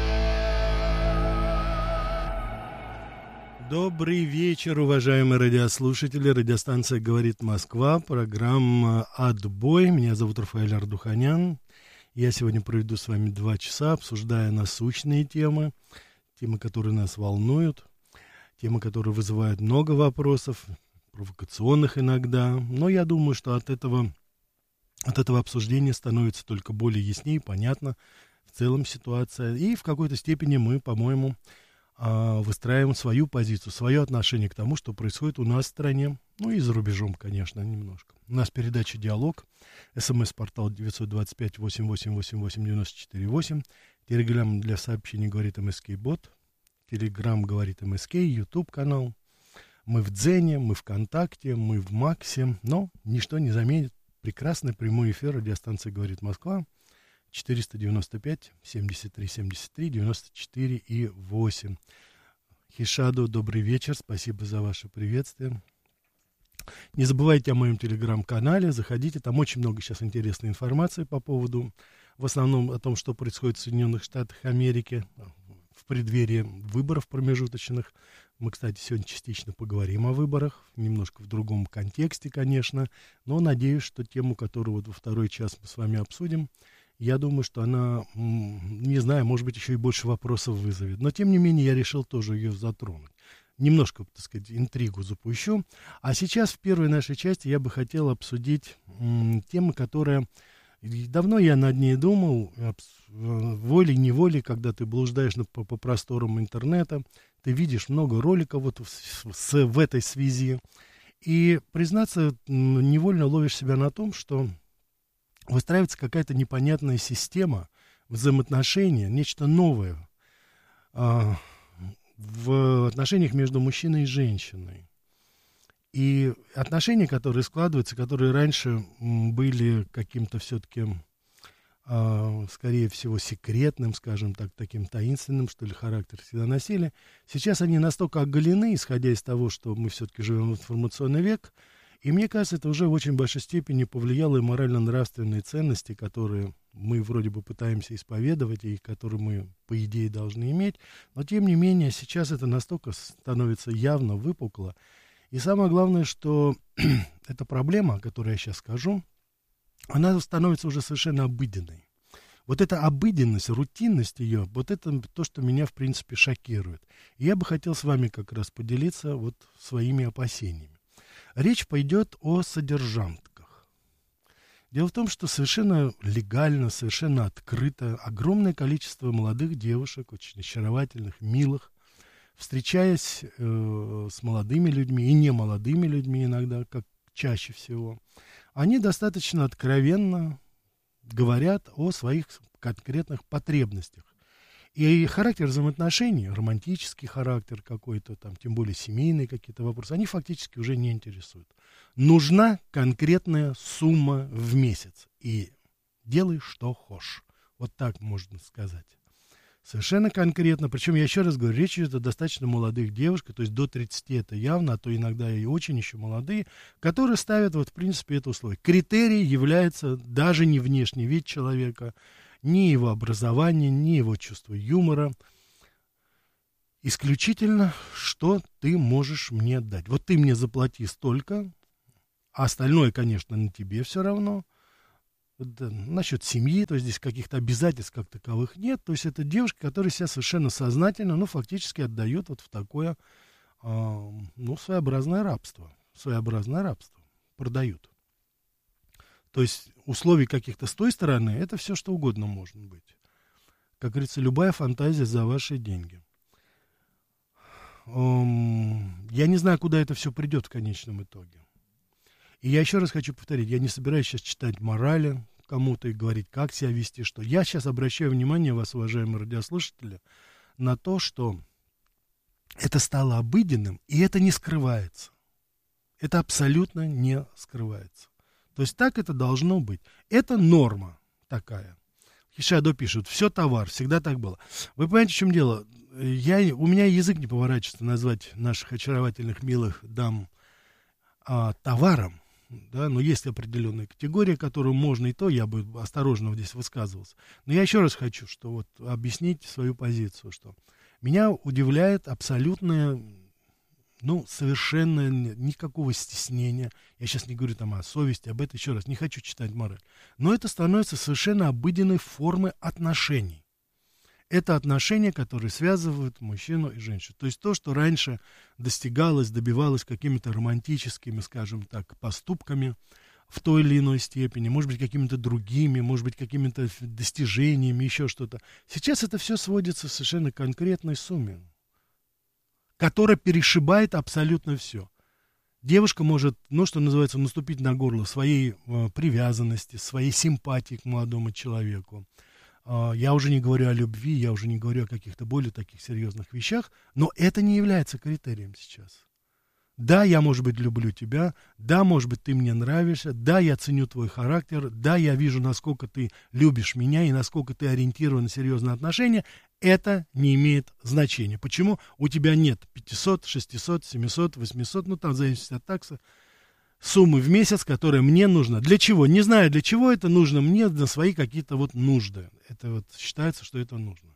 Добрый вечер, уважаемые радиослушатели. Радиостанция «Говорит Москва», программа «Отбой». Меня зовут Рафаэль Ардуханян. Я сегодня проведу с вами два часа, обсуждая насущные темы, темы, которые нас волнуют, темы, которые вызывают много вопросов, провокационных иногда. Но я думаю, что от этого, от этого обсуждения становится только более яснее, понятно в целом ситуация. И в какой-то степени мы, по-моему, выстраиваем свою позицию, свое отношение к тому, что происходит у нас в стране, ну и за рубежом, конечно, немножко. У нас передача «Диалог», СМС-портал девять два пять восемь восемь восемь восемь девять четыре восемь, Телеграм для сообщений «Говорит МСК-бот», Телеграм «Говорит МСК», Ютуб-канал. Мы в Дзене, мы ВКонтакте, мы в Максе, но ничто не заменит прекрасный прямой эфир радиостанции «Говорит Москва». четыреста девяносто пять семьдесят три семьдесят три девяносто четыре и восемь. Хишаду, добрый вечер, спасибо за ваше приветствие. Не забывайте о моем телеграм-канале, заходите, там очень много сейчас интересной информации по поводу, в основном о том, что происходит в Соединенных Штатах Америки в преддверии выборов промежуточных. Мы, кстати, сегодня частично поговорим о выборах, немножко в другом контексте, конечно, но надеюсь, что тему, которую вот во второй час мы с вами обсудим, я думаю, что она, не знаю, может быть, еще и больше вопросов вызовет. Но, тем не менее, я решил тоже ее затронуть. Немножко, так сказать, интригу запущу. А сейчас, в первой нашей части, я бы хотел обсудить м, тему, которая... Давно я над ней думал, волей-неволей, когда ты блуждаешь по, по просторам интернета, ты видишь много роликов вот в, с, в этой связи. И, признаться, невольно ловишь себя на том, что... выстраивается какая-то непонятная система взаимоотношения, нечто новое а, в отношениях между мужчиной и женщиной. И отношения, которые складываются, которые раньше были каким-то все-таки, а, скорее всего, секретным, скажем так, таким таинственным, что ли, характер всегда носили, сейчас они настолько оголены, исходя из того, что мы все-таки живем в информационный век. И мне кажется, это уже в очень большой степени повлияло и морально-нравственные ценности, которые мы вроде бы пытаемся исповедовать и который мы, по идее, должны иметь, но тем не менее сейчас это настолько становится явно выпукло. И самое главное, что эта проблема, о которой я сейчас скажу, она становится уже совершенно обыденной. Вот эта обыденность, рутинность ее, вот это то, что меня, в принципе, шокирует. И я бы хотел с вами как раз поделиться вот своими опасениями. Речь пойдет о содержанках. Дело в том, что совершенно легально, совершенно открыто огромное количество молодых девушек, очень очаровательных, милых, встречаясь э, с молодыми людьми и немолодыми людьми иногда, как чаще всего, они достаточно откровенно говорят о своих конкретных потребностях. И характер взаимоотношений, романтический характер какой-то, там, тем более семейные какие-то вопросы, они фактически уже не интересуют. Нужна конкретная сумма в месяц. И делай, что хочешь. Вот так можно сказать. Совершенно конкретно. Причем, я еще раз говорю, речь идет о достаточно молодых девушках, то есть до тридцати это явно, а то иногда и очень еще молодые, которые ставят, вот, в принципе, это условие. Критерий является даже не внешний вид человека, ни его образование, ни его чувство юмора. Исключительно, что ты можешь мне дать. Вот ты мне заплати столько, а остальное, конечно, на тебе все равно. Да, насчет семьи, то есть здесь каких-то обязательств как таковых нет. То есть это девушки, которые себя совершенно сознательно, ну, фактически отдают вот в такое, э, ну, своеобразное рабство. Своеобразное рабство. Продают. То есть условий каких-то с той стороны, это все что угодно может быть. Как говорится, любая фантазия за ваши деньги. Эм, я не знаю, куда это все придет в конечном итоге. И я еще раз хочу повторить, я не собираюсь сейчас читать морали кому-то и говорить, как себя вести, что. Я сейчас обращаю внимание вас, уважаемые радиослушатели, на то, что это стало обыденным, и это не скрывается. Это абсолютно не скрывается. То есть так это должно быть. Это норма такая. Хишадо пишет, все товар, всегда так было. Вы понимаете, в чем дело? Я, у меня язык не поворачивается назвать наших очаровательных, милых дам а, товаром. Да, но есть определенная категория, которую можно и то, я бы осторожно здесь высказывался. Но я еще раз хочу, что вот объяснить свою позицию, что меня удивляет абсолютное, ну, совершенно никакого стеснения. Я сейчас не говорю там о совести, об этом еще раз, не хочу читать мораль. Но это становится совершенно обыденной формой отношений. Это отношения, которые связывают мужчину и женщину. То есть то, что раньше достигалось, добивалось какими-то романтическими, скажем так, поступками в той или иной степени, может быть, какими-то другими, может быть, какими-то достижениями, еще что-то. Сейчас это все сводится в совершенно конкретной сумме, которая перешибает абсолютно все. Девушка может, ну, что называется, наступить на горло своей э, привязанности, своей симпатии к молодому человеку. Я уже не говорю о любви, я уже не говорю о каких-то более таких серьезных вещах, но это не является критерием сейчас. Да, я, может быть, люблю тебя, да, может быть, ты мне нравишься, да, я ценю твой характер, да, я вижу, насколько ты любишь меня и насколько ты ориентирован на серьезные отношения. Это не имеет значения. Почему? У тебя нет пятисот, шестисот, семисот, восьмисот, ну, там, в зависимости от таксы, суммы в месяц, которая мне нужна. Для чего? Не знаю, для чего это нужно мне, на свои какие-то вот нужды. Это вот считается, что это нужно.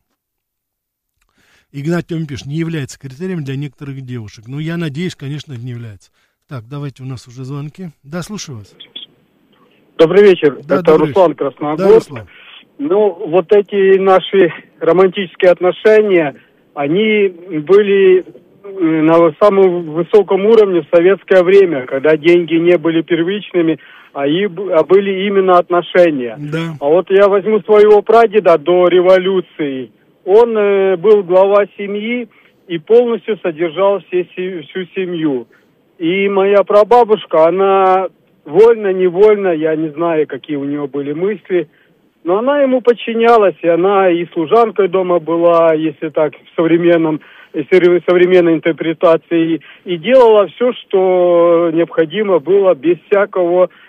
Игнат Тём пишет, не является критерием для некоторых девушек. Ну, я надеюсь, конечно, это не является. Так, давайте, у нас уже звонки. Да, слушаю вас. Добрый вечер. Да, это добрый Руслан вечер. Красногорск. Да, Руслан. Ну, вот эти наши романтические отношения, они были на самом высоком уровне в советское время, когда деньги не были первичными, а, и, а были именно отношения. Да. А вот я возьму своего прадеда до революции. Он э, был глава семьи и полностью содержал все, всю семью. И моя прабабушка, она вольно-невольно, я не знаю, какие у нее были мысли, но она ему подчинялась, и она и служанкой дома была, если так, в современном современной интерпретации, и делала все, что необходимо было, без всякого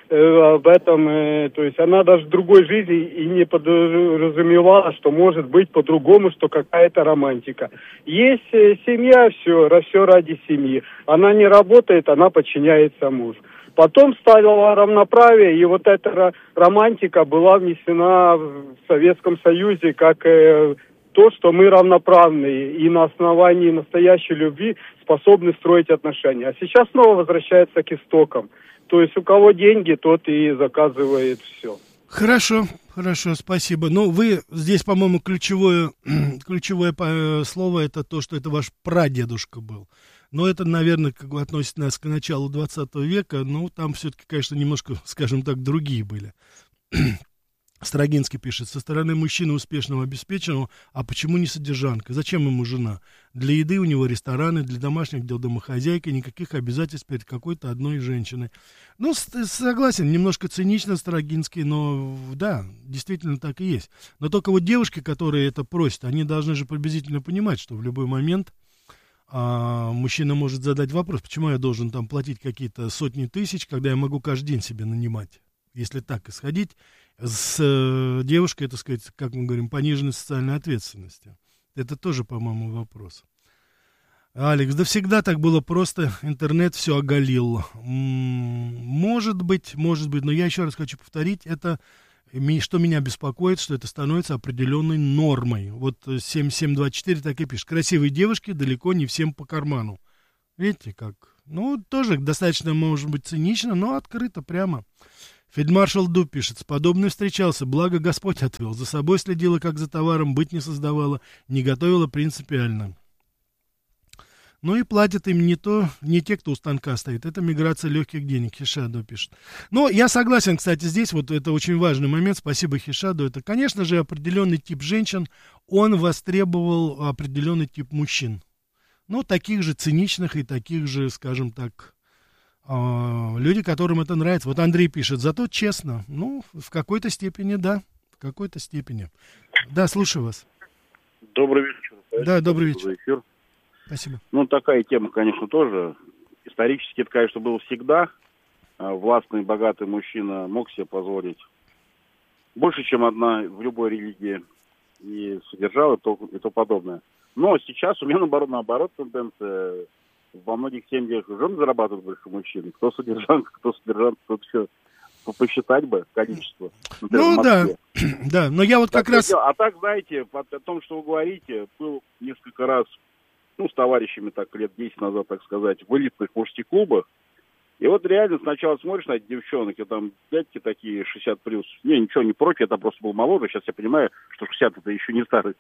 об этом, э, то есть она даже в другой жизни и не подразумевала, что может быть по-другому, что какая-то романтика. Есть э, семья, все, все ради семьи. Она не работает, она подчиняется мужу. Потом стало равноправие, и вот эта романтика была внесена в Советском Союзе как э, то, что мы равноправные и на основании настоящей любви способны строить отношения. А сейчас снова возвращается к истокам. То есть у кого деньги, тот и заказывает все. Хорошо, хорошо, спасибо. Ну, вы здесь, по-моему, ключевое, ключевое слово это то, что это ваш прадедушка был. Но это, наверное, как бы относит нас к началу двадцатого века. Ну, там все-таки, конечно, немножко, скажем так, другие были. Строгинский пишет: со стороны мужчины успешного, обеспеченного, а почему не содержанка? Зачем ему жена? Для еды у него рестораны, для домашних дел домохозяйка, никаких обязательств перед какой-то одной женщиной. Ну, согласен, немножко цинично Строгинский, но да, действительно так и есть. Но только вот девушки, которые это просят, они должны же приблизительно понимать, что в любой момент а, мужчина может задать вопрос, почему я должен там платить какие-то сотни тысяч, когда я могу каждый день себе нанимать. Если так исходить, с э, девушкой, так сказать, как мы говорим, пониженной социальной ответственности. Это тоже, по-моему, вопрос. Алекс, да всегда так было просто, интернет все оголил. М-м, может быть, может быть, но я еще раз хочу повторить, это, что меня беспокоит, что это становится определенной нормой. Вот семь семь двадцать четыре так и пишет. Красивые девушки далеко не всем по карману. Видите, как? Ну, тоже достаточно, может быть, цинично, но открыто прямо. Фельдмаршал Дуб пишет: с подобной встречался, благо Господь отвел, за собой следила, как за товаром, быть не создавала, не готовила принципиально. Ну и платят им не то, не те, кто у станка стоит, это миграция легких денег, Хишадо пишет. Но я согласен, кстати, здесь вот это очень важный момент, спасибо Хишадо, это, конечно же, определенный тип женщин, он востребовал определенный тип мужчин. Ну, таких же циничных и таких же, скажем так, люди, которым это нравится. Вот Андрей пишет: зато честно. Ну, в какой-то степени, да. В какой-то степени. Да, слушаю вас. Добрый вечер. Да, добрый вечер. За эфир. Спасибо. Ну, такая тема, конечно, тоже. Исторически это, конечно, было всегда. Властный, богатый мужчина мог себе позволить больше, чем одна в любой религии. И содержал и то, и то подобное. Но сейчас у меня, наоборот, наоборот тенденция. Во многих семьях жены зарабатывают больше мужчин. Кто содержанка, кто содержанка, кто-то еще посчитать бы количество. Например, ну да, да, но я вот как так, раз... А так, знаете, о том, что вы говорите, был несколько раз, ну, с товарищами так лет десять назад, так сказать, в элитных мужских клубах. И вот реально сначала смотришь на этих девчонок, и там дядьки такие шестьдесят плюс. Не, ничего не против, я там просто был моложе. Сейчас я понимаю, что шестьдесят это еще не старый.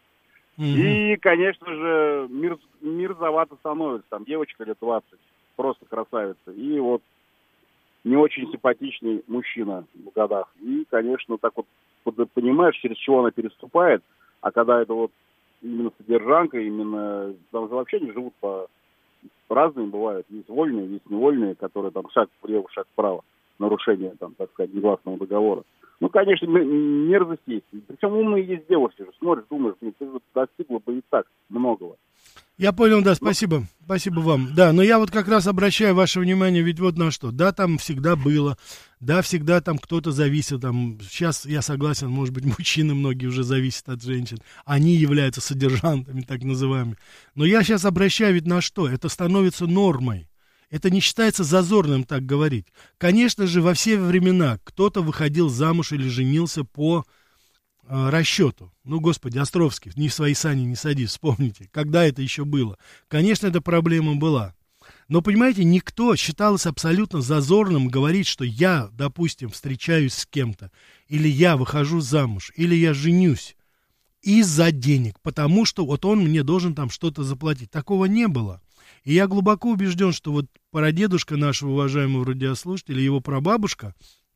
И, конечно же, мир, мерзовато становится. Там девочка лет двадцать, просто красавица. И вот не очень симпатичный мужчина в годах. И, конечно, так вот понимаешь, через чего она переступает. А когда это вот именно содержанка, именно... Там же вообще не живут по... Разные бывают. Есть вольные, есть невольные, которые там шаг влево, шаг вправо. Нарушение, там, так сказать, негласного договора. Ну, конечно, мерзость есть. Причем умные есть девушки. Смотришь, думаешь, ты же достигла бы и так многого. Я понял, да, спасибо. Спасибо вам. Да, но я вот как раз обращаю ваше внимание ведь вот на что. Да, там всегда было. Да, всегда там кто-то зависел. Там, сейчас я согласен, может быть, мужчины многие уже зависят от женщин. Они являются содержантами, так называемыми. Но я сейчас обращаю ведь на что. Это становится нормой. Это не считается зазорным так говорить. Конечно же, во все времена кто-то выходил замуж или женился по э, расчету. Ну, господи, Островский, ни в свои сани не садись, вспомните, когда это еще было. Конечно, эта проблема была. Но, понимаете, никто считалось абсолютно зазорным говорить, что я, допустим, встречаюсь с кем-то, или я выхожу замуж, или я женюсь из-за денег, потому что вот он мне должен там что-то заплатить. Такого не было. И я глубоко убежден, что вот прадедушка нашего уважаемого радиослушателя, его прабабушка,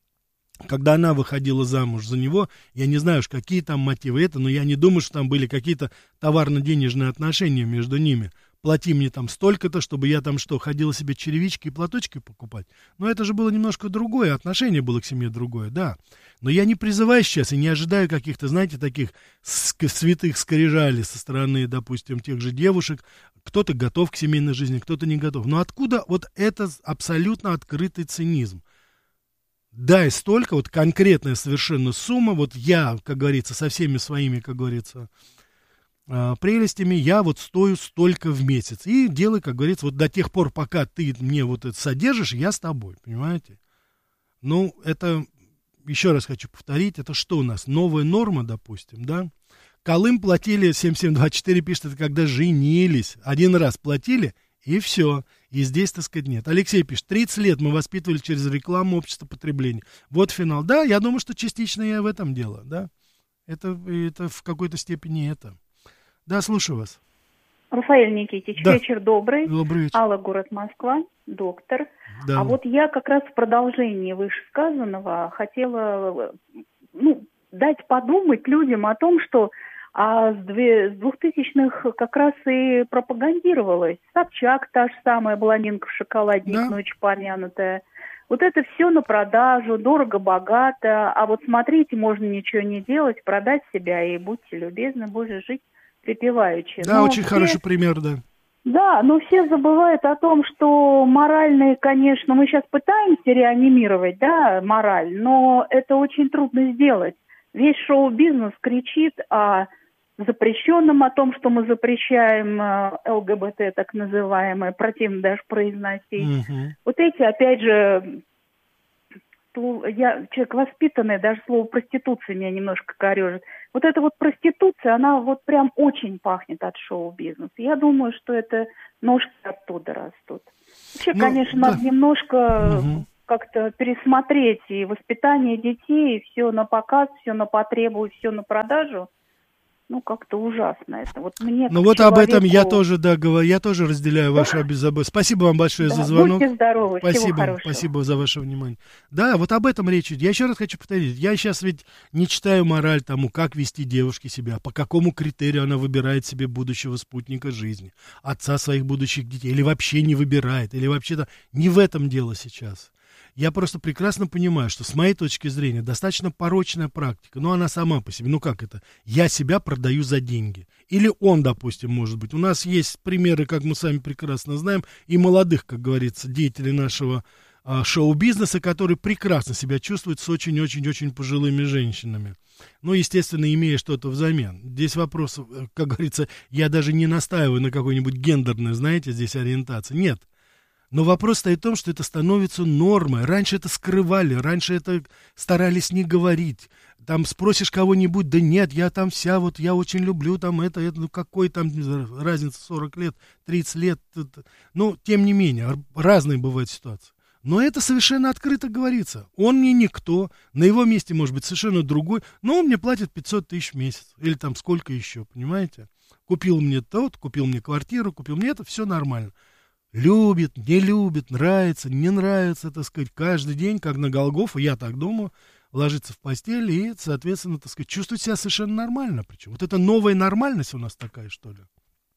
когда она выходила замуж за него, я не знаю уж, какие там мотивы это, но я не думаю, что там были какие-то товарно-денежные отношения между ними. Плати мне там столько-то, чтобы я там что, ходила себе черевички и платочки покупать. Но это же было немножко другое, отношение было к семье другое, да. Но я не призываю сейчас и не ожидаю каких-то, знаете, таких святых скрижалей со стороны, допустим, тех же девушек. Кто-то готов к семейной жизни, кто-то не готов. Но откуда вот этот абсолютно открытый цинизм? дай столько, вот конкретная совершенно сумма, вот я, как говорится, со всеми своими, как говорится, прелестями, я вот стою столько в месяц. И делай, как говорится, вот до тех пор, пока ты мне вот это содержишь, я с тобой, понимаете? Ну, это, еще раз хочу повторить, это что у нас? Новая норма, допустим, да? Колым платили, семь семь два четыре пишет, это когда женились. Один раз платили, и все. И здесь, так сказать, нет. Алексей пишет, тридцать лет мы воспитывали через рекламу общества потребления. Вот финал. Да, я думаю, что частично я в этом дело, да? Это, это в какой-то степени это. Да, слушаю вас. Рафаэль Никитич, да. Вечер добрый. Добрый вечер. Алла, город Москва, доктор. Да. А вот я как раз в продолжении вышесказанного хотела, ну, дать подумать людям о том, что а с двухтысячных как раз и пропагандировалось. Собчак, та же самая блондинка в шоколаде, да. Ночь помянутая. Вот это все на продажу, дорого-богато. А вот смотрите, можно ничего не делать, продать себя и будьте любезны, Боже, жить припеваючи. Да, но очень все, хороший пример, да. Да, но все забывают о том, что моральные, конечно, мы сейчас пытаемся реанимировать, да, мораль, но это очень трудно сделать. Весь шоу-бизнес кричит о запрещенном, о том, что мы запрещаем ЛГБТ, так называемое, противно даже произносить. Mm-hmm. Вот эти, опять же, я человек воспитанный, даже слово проституция меня немножко корежит. Вот эта вот проституция, она вот прям очень пахнет от шоу-бизнеса. Я думаю, что это ножки оттуда растут. Вообще, ну, конечно, да. Надо немножко угу. как-то пересмотреть и воспитание детей, и все на показ, все на потребу, все на продажу. Ну, как-то ужасно это. Вот мне, ну, вот человеку... об этом я тоже, да, говорю, я тоже разделяю да. вашу обеззаботность. Спасибо вам большое да, за звонок. Будьте здоровы, спасибо, всего хорошего. Спасибо за ваше внимание. Да, вот об этом речь идет. Я еще раз хочу повторить. Я сейчас ведь не читаю мораль тому, как вести девушке себя, по какому критерию она выбирает себе будущего спутника жизни, отца своих будущих детей, или вообще не выбирает, или вообще-то не в этом дело сейчас. Я просто прекрасно понимаю, что с моей точки зрения достаточно порочная практика, но она сама по себе, ну как это, я себя продаю за деньги. Или он, допустим, может быть. У нас есть примеры, как мы сами прекрасно знаем, и молодых, как говорится, деятелей нашего а, шоу-бизнеса, которые прекрасно себя чувствуют с очень-очень-очень пожилыми женщинами. Ну, естественно, имея что-то взамен. Здесь вопрос, как говорится, я даже не настаиваю на какой-нибудь гендерной, знаете, здесь ориентации. Нет. Но вопрос стоит в том, что это становится нормой. Раньше это скрывали, раньше это старались не говорить. Там спросишь кого-нибудь, да нет, я там вся, вот я очень люблю там это, это, ну какой там разница, сорок лет, тридцать лет. Это. Ну, тем не менее, разные бывают ситуации. Но это совершенно открыто говорится. Он мне никто, на его месте может быть совершенно другой, но он мне платит пятьсот тысяч в месяц. Или там сколько еще, понимаете? Купил мне тот, купил мне квартиру, купил мне это, все нормально. Любит, не любит, нравится, не нравится, так сказать, каждый день, как на Голгофу, я так думаю, ложится в постель и, соответственно, так сказать, чувствует себя совершенно нормально. Причем вот это новая нормальность у нас такая, что ли?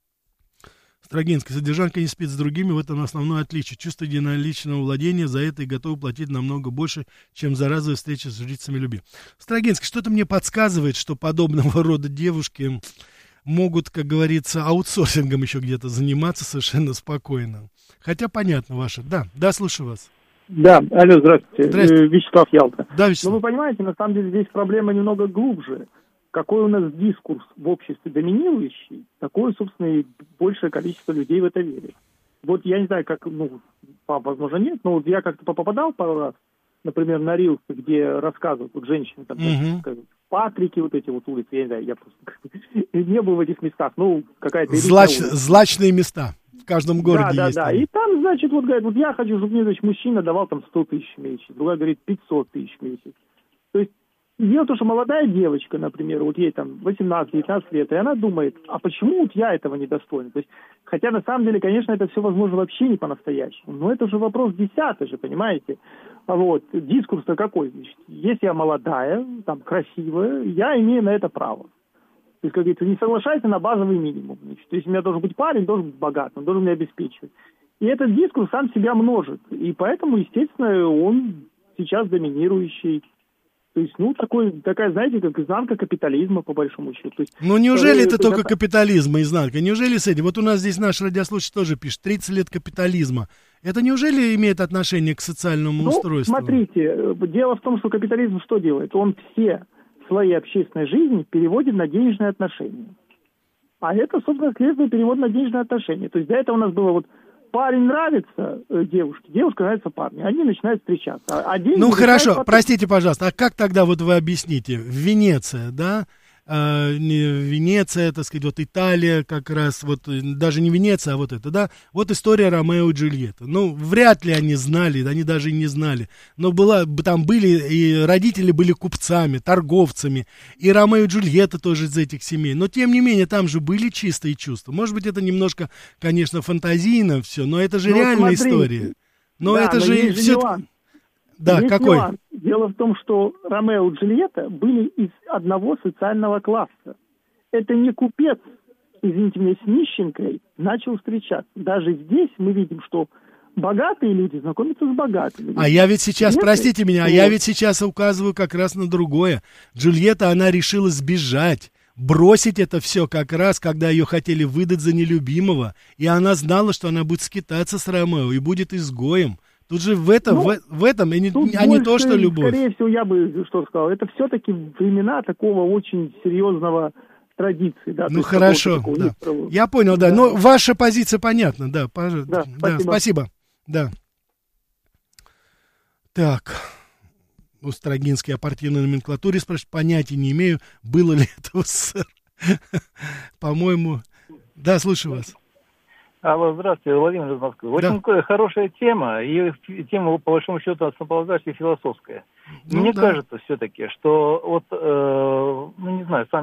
Строгинский, содержанка не спит с другими, в этом основное отличие. Чувство единоличного владения, за это и готовы платить намного больше, чем за разовые встречи с жрицами любви. Строгинский, что-то мне подсказывает, что подобного рода девушки могут, как говорится, аутсорсингом еще где-то заниматься совершенно спокойно. Хотя понятно ваше. Да, да, слушаю вас. Да, алло, здравствуйте. Здравствуйте. Вячеслав Ялта. Да, Вячеслав. Но вы понимаете, на самом деле здесь проблема немного глубже. Какой у нас дискурс в обществе доминирующий, такое, собственно, и большее количество людей в это верит. Вот я не знаю, как, ну, возможно, нет, но вот я как-то попадал пару раз, например, на рилсы, где рассказывают, вот женщины, там, uh-huh. как, Патрики, вот эти вот улицы, я не знаю, я просто не был в этих местах, ну, какая-то... Злач... Злачные места в каждом городе да, есть. Да, да, да, и там, значит, вот говорят, вот я хочу, чтобы мне, значит, мужчина давал там сто тысяч в месяц, другая говорит пятьсот тысяч в месяц. То есть, дело в том, что молодая девочка, например, вот ей там восемнадцать-девятнадцать лет, и она думает, а почему вот я этого недостойна? То есть, хотя на самом деле, конечно, это все возможно вообще не по-настоящему, но это же вопрос десятый же, понимаете? Вот, дискурс-то какой? Значит, если я молодая, там, красивая, я имею на это право. То есть, как говорится, не соглашайся на базовый минимум. Значит, то есть, у меня должен быть парень, должен быть богат, он должен меня обеспечивать. И этот дискурс сам себя множит. И поэтому, естественно, он сейчас доминирующий. То То есть, ну, такой, такая, знаете, как изнанка капитализма, по большому счету. То есть, ну, неужели это, это только это... капитализм и изнанка? Неужели с этим? Вот у нас здесь наш радиослушатель тоже пишет, тридцать лет капитализма. Это неужели имеет отношение к социальному ну, устройству? Смотрите, дело в том, что капитализм что делает? Он все свои общественной жизни переводит на денежные отношения. А это, собственно, следствие перевод на денежные отношения. То есть до этого у нас было вот парень нравится э, девушке, девушка нравится парню. Они начинают встречаться. А деньги ну хорошо, потом... простите, пожалуйста, а как тогда вот вы объясните? Венеция, да? Э, Венеция, так сказать, вот Италия как раз, вот даже не Венеция, а вот это, да? Вот история Ромео и Джульетты. Ну, вряд ли они знали, они даже и не знали. Но была, там были, и родители были купцами, торговцами, и Ромео и Джульетта тоже из этих семей. Но, тем не менее, там же были чистые чувства. Может быть, это немножко, конечно, фантазийно все, но это же но реальная смотри, история. Но да, это но же все... Да, есть какой? Нюанс. Дело в том, что Ромео и Джульетта были из одного социального класса. Это не купец, извините меня, с нищенкой начал встречаться. Даже здесь мы видим, что богатые люди знакомятся с богатыми. А я ведь сейчас, Нет, простите меня, а я ведь сейчас указываю как раз на другое. Джульетта, она решила сбежать. Бросить это все как раз, когда ее хотели выдать за нелюбимого. И она знала, что она будет скитаться с Ромео и будет изгоем. Тут же в этом, ну, в, в этом, а не, а не то, что любовь. Скорее всего, я бы что сказал, это все-таки времена такого очень серьезного традиции. Да, ну, хорошо, да. Я понял, да. да. Но ваша позиция понятна, да. Пожалуйста. Да, да, спасибо. Да. Так. У Строгинский о партийной номенклатуре спрашивает, понятия не имею, было ли это в СССР. По-моему. Да, слушаю вас. Алло, здравствуйте, Владимир из Москвы. Очень да. хорошая тема, и тема, по большому счету, основополагающая философская. Да, Мне да. кажется все-таки, что вот, э, ну не знаю, сам